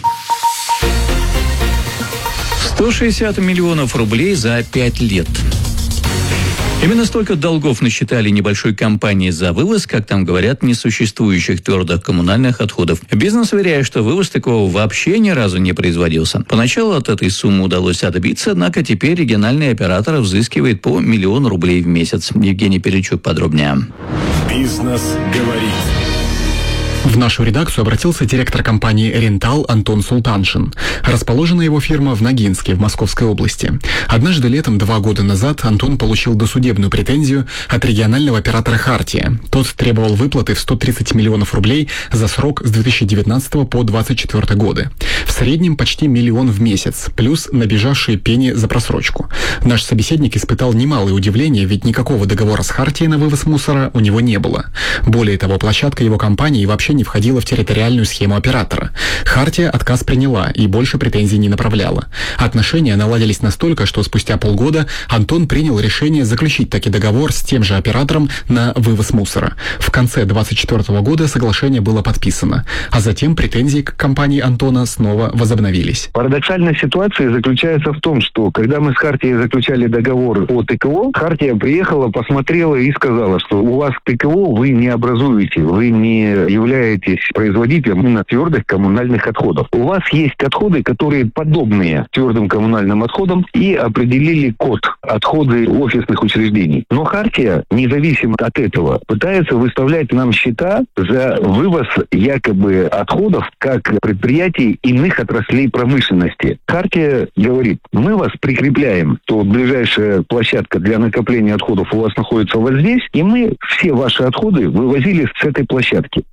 Speaker 3: сто шестьдесят миллионов рублей за пять лет. Именно столько долгов насчитали небольшой компании за вывоз, как там говорят, несуществующих твердых коммунальных отходов. Бизнес уверяет, что вывоз такого вообще ни разу не производился. Поначалу от этой суммы удалось отбиться, однако теперь региональный оператор взыскивает по миллион рублей в месяц. Евгений Перечук подробнее.
Speaker 7: Бизнес говорит.
Speaker 22: В нашу редакцию обратился директор компании «Рентал» Антон Султаншин. Расположена его фирма в Ногинске, в Московской области. Однажды летом два года назад Антон получил досудебную претензию от регионального оператора «Хартия». Тот требовал выплаты в сто тридцать миллионов рублей за срок с две тысячи девятнадцатого по двадцать четвёртый годы. В среднем почти миллион в месяц, плюс набежавшие пени за просрочку. Наш собеседник испытал немалое удивление, ведь никакого договора с «Хартией» на вывоз мусора у него не было. Более того, площадка его компании вообще не входила в территориальную схему оператора. «Хартия» отказ приняла и больше претензий не направляла. Отношения наладились настолько, что спустя полгода Антон принял решение заключить таки договор с тем же оператором на вывоз мусора. В конце двадцать четвёртого года соглашение было подписано, а затем претензии к компании Антона снова возобновились.
Speaker 5: Парадоксальная ситуация заключается в том, что когда мы с «Хартией» заключали договор о тэ ка о, «Хартия» приехала, посмотрела и сказала, что у вас тэ ка о вы не образуете, вы не являетесь производителем именно твердых коммунальных отходов. У вас есть отходы, которые подобные твердым коммунальным отходам, и определили код отходы офисных учреждений. Но «Хартия», независимо от этого, пытается выставлять нам счета за вывоз якобы отходов как предприятий иных отраслей промышленности. «Хартия» говорит, мы вас прикрепляем, то ближайшая площадка для накопления отходов у вас находится вот здесь, и мы все ваши отходы вывозили с этой площадки. Мы говорим,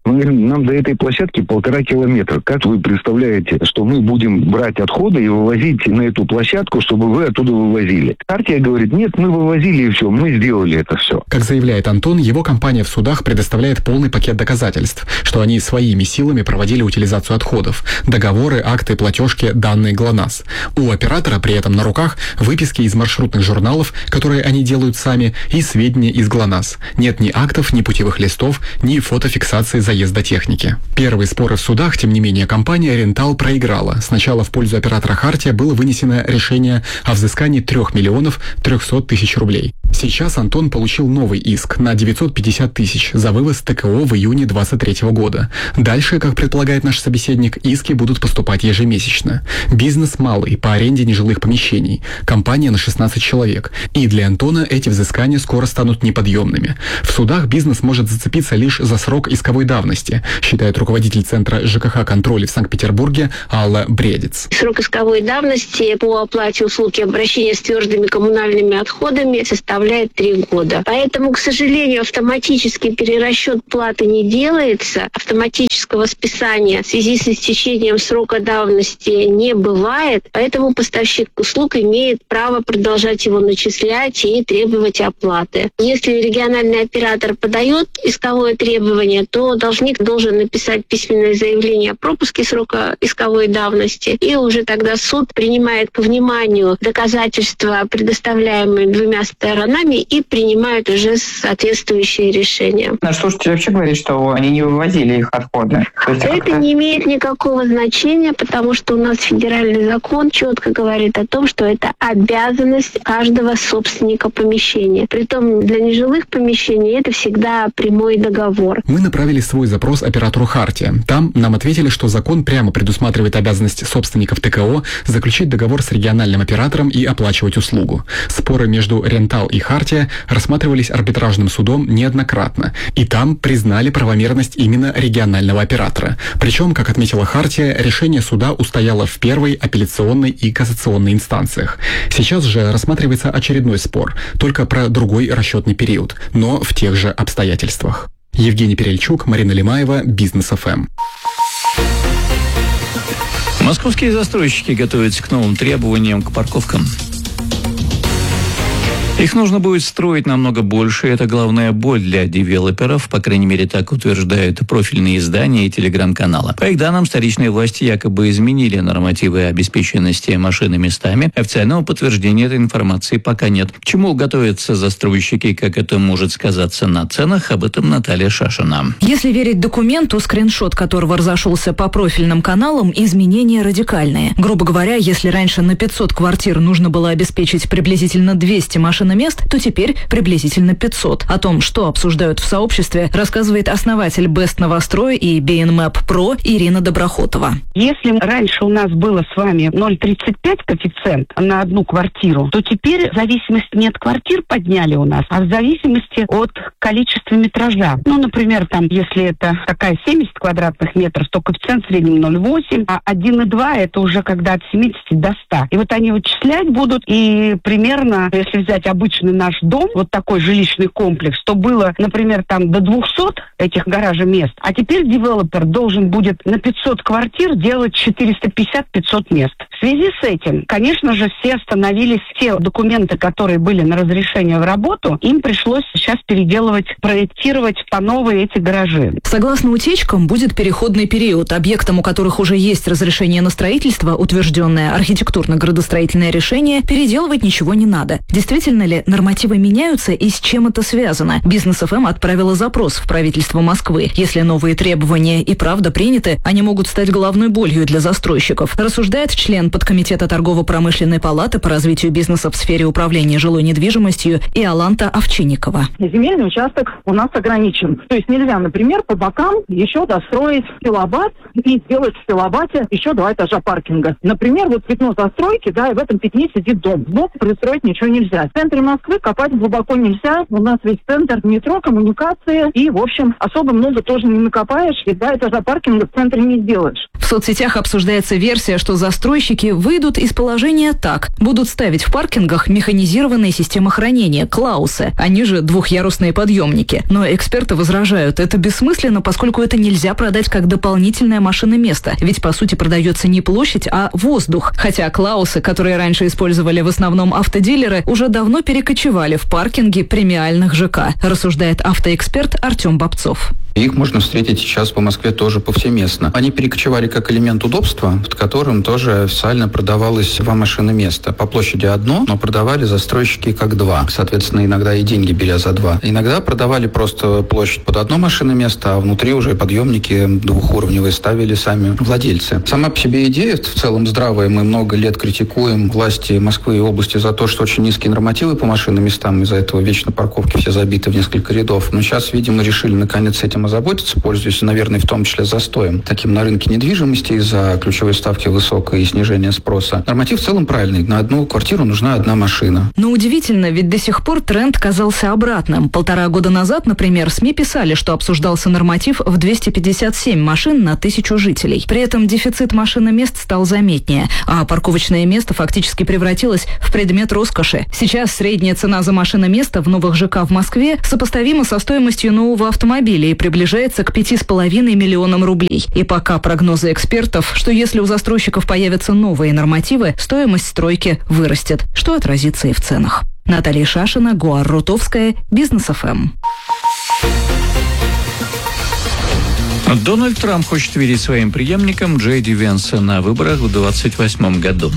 Speaker 1: нам до этой площадки полтора километра. Как вы представляете, что мы будем брать отходы и вывозить на эту площадку, чтобы вы оттуда вывозили? Хартия говорит, нет, мы вывозили и все, мы сделали это все.
Speaker 22: Как заявляет Антон, его компания в судах предоставляет полный пакет доказательств, что они своими силами проводили утилизацию отходов. Договоры, акты, платежки, данные ГЛОНАСС. У оператора при этом на руках выписки из маршрутных журналов, которые они делают сами, и сведения из ГЛОНАСС. Нет ни актов, ни путевых листов, ни фотофиксации заезда техники. Первые споры в судах, тем не менее, компания «Рентал» проиграла. Сначала в пользу оператора «Хартия» было вынесено решение о взыскании трех миллионов трехсот тысяч рублей. Сейчас Антон получил новый иск на девятьсот пятьдесят тысяч за вывоз ТКО в июне двадцать третьего года. Дальше, как предполагает наш собеседник, иски будут поступать ежемесячно. Бизнес малый, по аренде нежилых помещений. Компания на шестнадцать человек. И для Антона эти взыскания скоро станут неподъемными. В судах бизнес может зацепиться лишь за срок исковой давности, считает руководитель Центра ЖКХ-контроля в Санкт-Петербурге Алла Бредец.
Speaker 6: Срок исковой давности по оплате услуг и обращения с твердыми коммунальными отходами составляет три года. Поэтому, к сожалению, автоматический перерасчет платы не делается, автоматического списания в связи с истечением срока давности не бывает, поэтому поставщик услуг имеет право продолжать его начислять и требовать оплаты. Если региональный оператор подает исковое требование, то должник должен написать письменное заявление о пропуске срока исковой давности, и уже тогда суд принимает к вниманию доказательства, предоставляемые двумя сторонами, и принимает уже соответствующие решения.
Speaker 23: Наш слушатель вообще говорит, что они не вывозили их отходы.
Speaker 6: Это не имеет никакого значения, потому что у нас федеральный закон четко говорит о том, что это обязанность каждого собственника помещения. Притом для нежилых помещений это всегда прямой договор.
Speaker 22: Мы направили свой запрос оператору «Хартия». Там нам ответили, что закон прямо предусматривает обязанность собственников ТКО заключить договор с региональным оператором и оплачивать услугу. Споры между «Рентал» и «Хартия» рассматривались арбитражным судом неоднократно, и там признали правомерность именно регионального оператора. Причем, как отметила «Хартия», решение суда устояло в первой, апелляционной и кассационной инстанциях. Сейчас же рассматривается очередной спор, только про другой расчетный период, но в тех же обстоятельствах. Евгений Перельчук, Марина Лимаева, Бизнес эф эм.
Speaker 3: Московские застройщики готовятся к новым требованиям к парковкам. Их нужно будет строить намного больше, и это главная боль для девелоперов, по крайней мере, так утверждают профильные издания и телеграм-каналы. По их данным, столичные власти якобы изменили нормативы обеспеченности машин и местами. Официального подтверждения этой информации пока нет. К чему готовятся застройщики, как это может сказаться на ценах, об этом Наталья Шашина.
Speaker 24: Если верить документу, скриншот которого разошелся по профильным каналам, изменения радикальные. Грубо говоря, если раньше на пятьсот квартир нужно было обеспечить приблизительно двести машин мест, то теперь приблизительно пятьсот. О том, что обсуждают в сообществе, рассказывает основатель Best Новострой и би эн мэп про Ирина Доброхотова.
Speaker 25: Если раньше у нас было с вами ноль целых тридцать пять коэффициент на одну квартиру, то теперь в зависимости не от квартир подняли у нас, а в зависимости от количества метража. Ну, например, там, если это такая семьдесят квадратных метров, то коэффициент в среднем ноль целых восемь, а один целых два это уже когда от семидесяти до ста. И вот они вычислять будут, и примерно, если взять обычный наш дом, вот такой жилищный комплекс, то было, например, там до двухсот этих гаража-мест, а теперь девелопер должен будет на пятьсот квартир делать четыреста пятьдесят - пятьсот мест. В связи с этим, конечно же, все остановились, те документы, которые были на разрешение в работу, им пришлось сейчас переделывать, проектировать по новой эти гаражи.
Speaker 24: Согласно утечкам, будет переходный период. Объектам, у которых уже есть разрешение на строительство, утвержденное архитектурно-градостроительное решение, переделывать ничего не надо. Действительно ли нормативы меняются и с чем это связано? Бизнес эф эм отправила запрос в правительство Москвы. Если новые требования и правда приняты, они могут стать головной болью для застройщиков, рассуждает член подкомитета торгово-промышленной палаты по развитию бизнеса в сфере управления жилой недвижимостью Иоланта Овчинникова.
Speaker 26: Земельный участок у нас ограничен. То есть нельзя, например, по бокам еще достроить киловатт и сделать в киловатте еще два этажа паркинга. Например, вот пятно застройки, да, и в этом пятне сидит дом. Сбоку пристроить ничего нельзя. В центре Москвы копать глубоко нельзя. У нас весь центр метро, коммуникации. И, в общем, особо много тоже не накопаешь. И два этажа паркинга в центре не сделаешь.
Speaker 24: В соцсетях обсуждается версия, что застройщики выйдут из положения так. Будут ставить в паркингах механизированные системы хранения, клаусы, они же двухъярусные подъемники. Но эксперты возражают, это бессмысленно, поскольку это нельзя продать как дополнительное машиноместо. Ведь, по сути, продается не площадь, а воздух. Хотя клаусы, которые раньше использовали в основном автодилеры, уже давно перекочевали в паркинги премиальных ЖК, рассуждает автоэксперт Артем Бобцов.
Speaker 8: Их можно встретить сейчас по Москве тоже повсеместно. Они перекочевали как элемент удобства, под которым тоже официально продавалось два машиноместа. По площади одно, но продавали застройщики как два. Соответственно, иногда и деньги беря за два. Иногда продавали просто площадь под одно машиноместо, а внутри уже подъемники двухуровневые ставили сами владельцы. Сама по себе идея в целом здравая. Мы много лет критикуем власти Москвы и области за то, что очень низкие нормативы по машиноместам. Из-за этого вечно парковки все забиты в несколько рядов. Но сейчас, видимо, решили наконец с этим озаботиться, пользуясь, наверное, в том числе застоем таким на рынке недвижимости из-за ключевой ставки высокой и снижения спроса. Норматив в целом правильный. На одну квартиру нужна одна машина.
Speaker 24: Но удивительно, ведь до сих пор тренд казался обратным. Полтора года назад, например, СМИ писали, что обсуждался норматив в двести пятьдесят семь машин на тысячу жителей. При этом дефицит машиномест стал заметнее, а парковочное место фактически превратилось в предмет роскоши. Сейчас средняя цена за машиноместо в новых ЖК в Москве сопоставима со стоимостью нового автомобиля и приближается к пяти с половиной миллионам рублей. И пока прогнозы экспертов, что если у застройщиков появятся новые нормативы, стоимость стройки вырастет, что отразится и в ценах. Наталья Шашина, Гуар Рутовская, Бизнес эф эм.
Speaker 3: Дональд Трамп хочет видеть своим преемником Джей Ди Венса на выборах в двадцать восьмом году.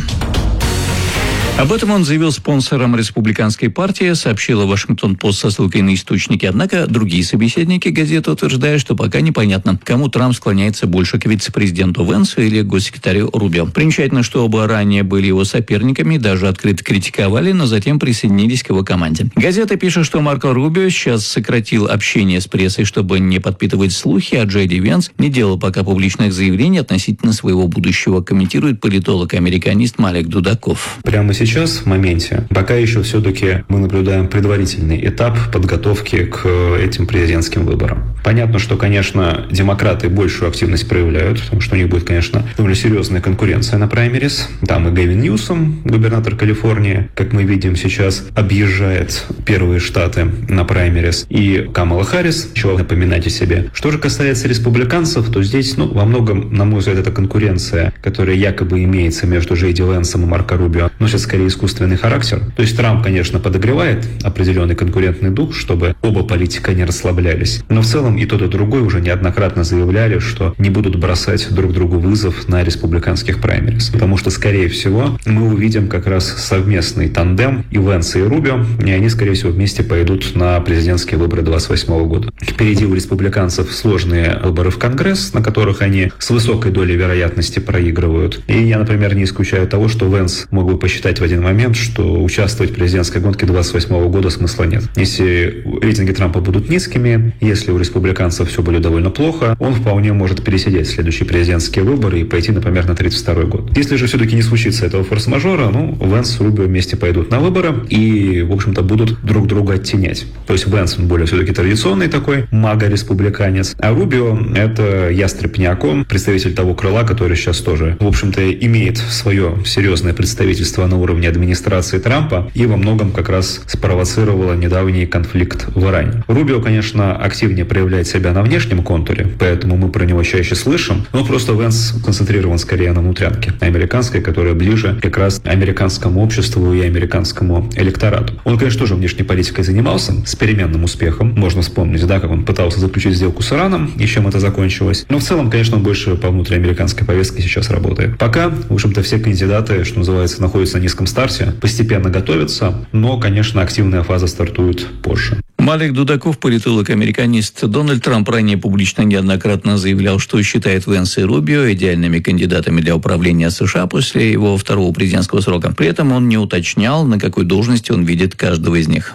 Speaker 3: Об этом он заявил спонсором республиканской партии, сообщила Вашингтон-Пост со ссылкой на источники. Однако другие собеседники газеты утверждают, что пока непонятно, кому Трамп склоняется больше, к вице-президенту Венсу или госсекретарю Рубио. Примечательно, что оба ранее были его соперниками, даже открыто критиковали, но затем присоединились к его команде. Газета пишет, что Марко Рубио сейчас сократил общение с прессой, чтобы не подпитывать слухи, а Джей Ди Венс не делал пока публичных заявлений относительно своего будущего, комментирует политолог-американист Малик Дудаков.
Speaker 10: Прямо сейчас Сейчас, в моменте, пока еще все-таки мы наблюдаем предварительный этап подготовки к этим президентским выборам. Понятно, что, конечно, демократы большую активность проявляют, потому что у них будет, конечно, довольно серьезная конкуренция на праймерис. Там и Гэвин Ньюсом, губернатор Калифорнии, как мы видим сейчас, объезжает первые штаты на праймерис, и Камала Харрис, чего напоминать о себе. Что же касается республиканцев, то здесь, ну, во многом, на мой взгляд, эта конкуренция, которая якобы имеется между Джей Ди Венсом и Марко Рубио, носит скорее искусственный характер. То есть Трамп, конечно, подогревает определенный конкурентный дух, чтобы оба политика не расслаблялись. Но в целом и тот, и другой уже неоднократно заявляли, что не будут бросать друг другу вызов на республиканских праймерис. Потому что, скорее всего, мы увидим как раз совместный тандем и Венса, и Рубио, и они, скорее всего, вместе пойдут на президентские выборы двадцать восьмого года. Впереди у республиканцев сложные выборы в Конгресс, на которых они с высокой долей вероятности проигрывают. И я, например, не исключаю того, что Венс мог бы посчитать в один момент, что участвовать в президентской гонке двадцать восьмого года смысла нет. Если рейтинги Трампа будут низкими, если у республиканцев все будет довольно плохо, он вполне может пересидеть следующие президентские выборы и пойти, например, на тридцать второй год. Если же все-таки не случится этого форс-мажора, ну, Венс и Рубио вместе пойдут на выборы и, в общем-то, будут друг друга оттенять. То есть Венс, он более все-таки традиционный такой мага-республиканец, а Рубио — это ястреб не окон, представитель того крыла, который сейчас тоже, в общем-то, имеет свое серьезное представительство на уровне администрации Трампа и во многом как раз спровоцировала недавний конфликт в Иране. Рубио, конечно, активнее проявляет себя на внешнем контуре, поэтому мы про него чаще слышим, но просто Венс концентрирован скорее на внутрянке американской, которая ближе как раз американскому обществу и американскому электорату. Он, конечно, тоже внешней политикой занимался с переменным успехом. Можно вспомнить, да, как он пытался заключить сделку с Ираном и чем это закончилось. Но в целом, конечно, он больше по внутриамериканской повестке сейчас работает. Пока, в общем-то, все кандидаты, что называется, находятся на низком старте, постепенно готовятся, но, конечно, активная фаза стартует позже.
Speaker 3: Малик Дудаков, политолог-американист. Дональд Трамп ранее публично неоднократно заявлял, что считает Венса и Рубио идеальными кандидатами для управления США после его второго президентского срока. При этом он не уточнял, на какой должности он видит каждого из них.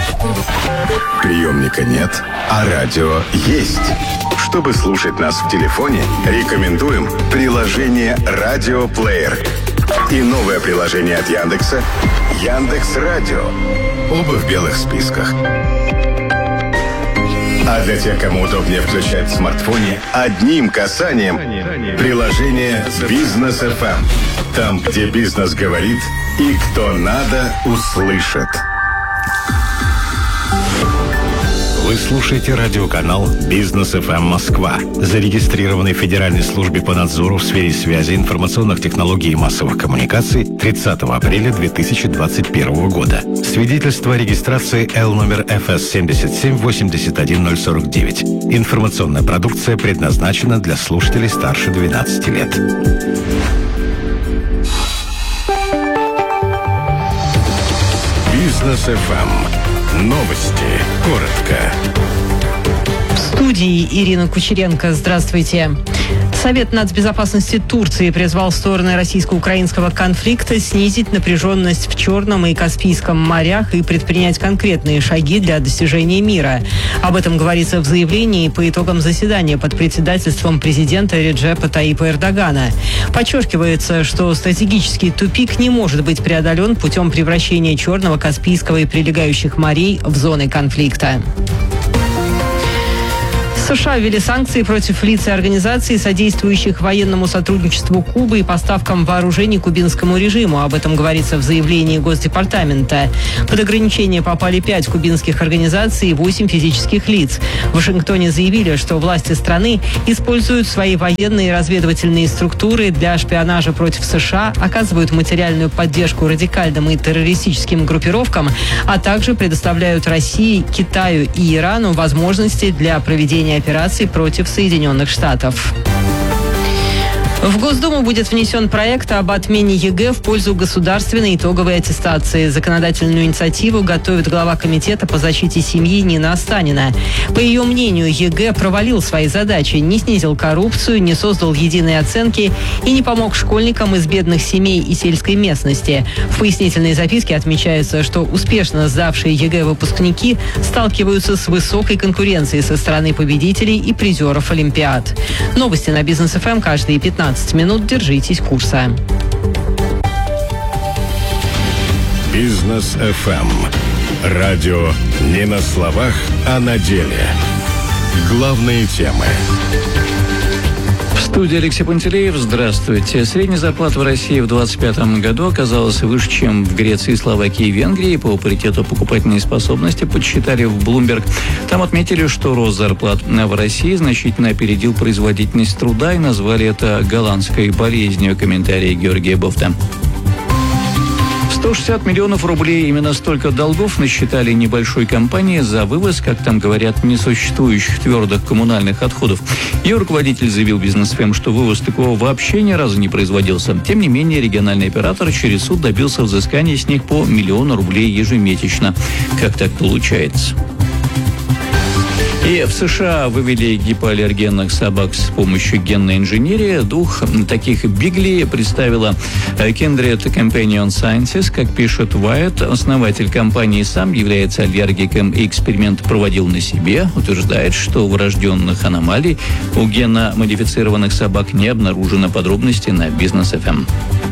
Speaker 7: Приемника нет, а радио есть. Чтобы слушать нас в телефоне, рекомендуем приложение «Радиоплеер». И новое приложение от Яндекса «Яндекс.Радио». Оба в белых списках. А для тех, кому удобнее включать в смартфоне, одним касанием приложение «Бизнес эф эм». Там, где бизнес говорит и кто надо, услышит. Вы слушаете радиоканал «Бизнес эф эм Москва», зарегистрированный в Федеральной службе по надзору в сфере связи, информационных технологий и массовых коммуникаций тридцатого апреля две тысячи двадцать первого года. Свидетельство о регистрации Л номер эф эс семь семь восемь один ноль четыре девять. Информационная продукция предназначена для слушателей старше двенадцати лет. «Бизнес эф эм». Новости. Коротко.
Speaker 14: В студии Ирина Кучеренко. Здравствуйте. Совет нацбезопасности Турции призвал стороны российско-украинского конфликта снизить напряженность в Черном и Каспийском морях и предпринять конкретные шаги для достижения мира. Об этом говорится в заявлении по итогам заседания под председательством президента Реджепа Таипа Эрдогана. Подчеркивается, что стратегический тупик не может быть преодолен путем превращения Черного, Каспийского и прилегающих морей в зоны конфликта. США ввели санкции против лиц и организаций, содействующих военному сотрудничеству Кубы и поставкам вооружений кубинскому режиму. Об этом говорится в заявлении Госдепартамента. Под ограничение попали пять кубинских организаций и восемь физических лиц. В Вашингтоне заявили, что власти страны используют свои военные и разведывательные структуры для шпионажа против США, оказывают материальную поддержку радикальным и террористическим группировкам, а также предоставляют России, Китаю и Ирану возможности для проведения операций против Соединенных Штатов. В Госдуму будет внесен проект об отмене ЕГЭ в пользу государственной итоговой аттестации. Законодательную инициативу готовит глава комитета по защите семьи Нина Останина. По ее мнению, ЕГЭ провалил свои задачи, не снизил коррупцию, не создал единой оценки и не помог школьникам из бедных семей и сельской местности. В пояснительной записке отмечается, что успешно сдавшие ЕГЭ выпускники сталкиваются с высокой конкуренцией со стороны победителей и призеров Олимпиад. Новости на Бизнес эф эм каждые пятнадцать минут. Держитесь курса.
Speaker 7: Бизнес эф эм. Радио не на словах, а на деле. Главные темы.
Speaker 3: В студии Алексей Пантелеев. Здравствуйте. Средняя зарплата в России в двадцать пятом году оказалась выше, чем в Греции, Словакии и Венгрии. По паритету покупательной способности подсчитали в Bloomberg. Там отметили, что рост зарплат в России значительно опередил производительность труда и назвали это голландской болезнью. Комментарий Георгия Бофта. сто шестьдесят миллионов рублей. Именно столько долгов насчитали небольшой компании за вывоз, как там говорят, несуществующих твердых коммунальных отходов. Ее руководитель заявил Бизнес эф эм, что вывоз такого вообще ни разу не производился. Тем не менее, региональный оператор через суд добился взыскания с них по миллиону рублей ежемесячно. Как так получается? И в США вывели гипоаллергенных собак с помощью генной инженерии. Двух таких бигли представила Kindred Companion Sciences. Как пишет Wired, основатель компании сам является аллергиком и эксперимент проводил на себе. Утверждает, что врожденных аномалий у генно-модифицированных собак не обнаружено. Подробности на Бизнес эф эм.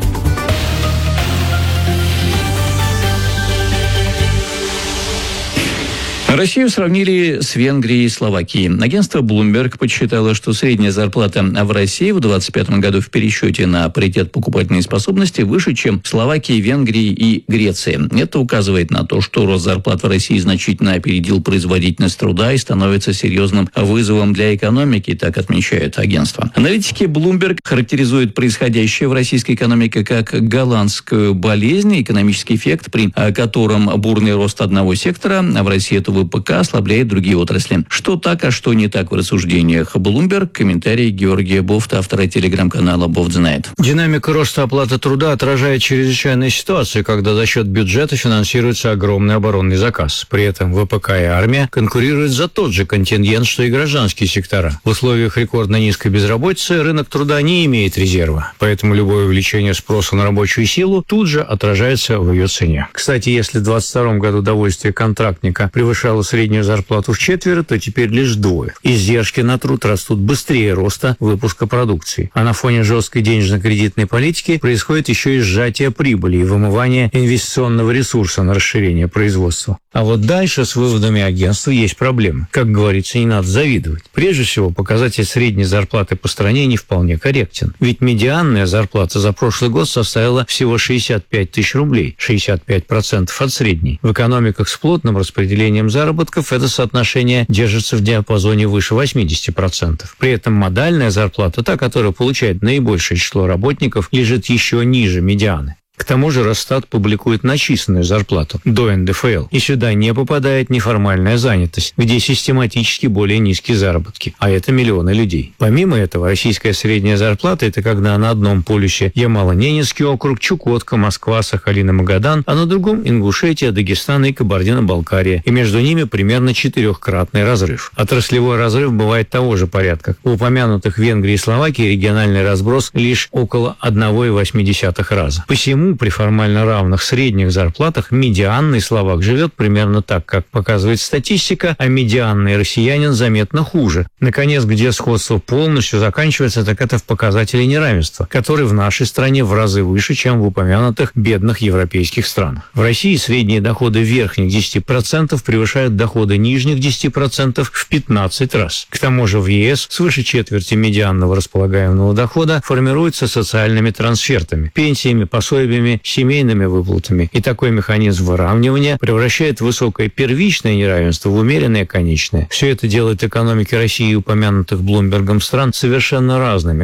Speaker 3: Россию сравнили с Венгрией и Словакией. Агентство Bloomberg подсчитало, что средняя зарплата в России в двадцать пятом году в пересчете на паритет покупательной способности выше, чем в Словакии, Венгрии и Греции. Это указывает на то, что рост зарплат в России значительно опередил производительность труда и становится серьезным вызовом для экономики, так отмечает агентство. Аналитики Bloomberg характеризуют происходящее в российской экономике как голландскую болезнь, экономический эффект, при котором бурный рост одного сектора, а в России это ВПК, ослабляет другие отрасли. Что так, а что не так в рассуждениях Bloomberg? Комментарий Георгия Бофта, автора телеграм-канала Бофт знает.
Speaker 11: Динамика роста оплаты труда отражает чрезвычайные ситуации, когда за счет бюджета финансируется огромный оборонный заказ. При этом ВПК и армия конкурируют за тот же контингент, что и гражданские сектора. В условиях рекордно низкой безработицы рынок труда не имеет резерва, поэтому любое увеличение спроса на рабочую силу тут же отражается в ее цене. Кстати, если в двадцать втором году довольствие контрактника превышало превышала среднюю зарплату в четверо, то теперь лишь вдвое. Издержки на труд растут быстрее роста выпуска продукции. А на фоне жесткой денежно-кредитной политики происходит еще и сжатие прибыли и вымывание инвестиционного ресурса на расширение производства. А вот дальше с выводами агентства есть проблемы. Как говорится, не надо завидовать. Прежде всего, показатель средней зарплаты по стране не вполне корректен. Ведь медианная зарплата за прошлый год составила всего шестьдесят пять тысяч рублей, шестьдесят пять процентов от средней. В экономиках с плотным распределением заработков это соотношение держится в диапазоне выше восемьдесят процентов. При этом модальная зарплата, та, которая получает наибольшее число работников, лежит еще ниже медианы. К тому же Росстат публикует начисленную зарплату до эн дэ эф эл, и сюда не попадает неформальная занятость, где систематически более низкие заработки, а это миллионы людей. Помимо этого, российская средняя зарплата – это когда на одном полюсе Ямало-Ненецкий округ, Чукотка, Москва, Сахалин и Магадан, а на другом – Ингушетия, Дагестан и Кабардино-Балкария, и между ними примерно четырехкратный разрыв. Отраслевой разрыв бывает того же порядка. У упомянутых Венгрии и Словакии региональный разброс лишь около одна целая восемь десятых раза. Посему при формально равных средних зарплатах медианный словак живет примерно так, как показывает статистика, а медианный россиянин заметно хуже. Наконец, где сходство полностью заканчивается, так это в показателе неравенства, который в нашей стране в разы выше, чем в упомянутых бедных европейских странах. В России средние доходы верхних десяти процентов превышают доходы нижних десяти процентов в пятнадцать раз. К тому же в е эс свыше четверти медианного располагаемого дохода формируется социальными трансфертами, пенсиями, пособиями, семейными выплатами. И такой механизм выравнивания превращает высокое первичное неравенство в умеренное конечное. Все это делает экономики России и упомянутых Блумбергом стран совершенно разными,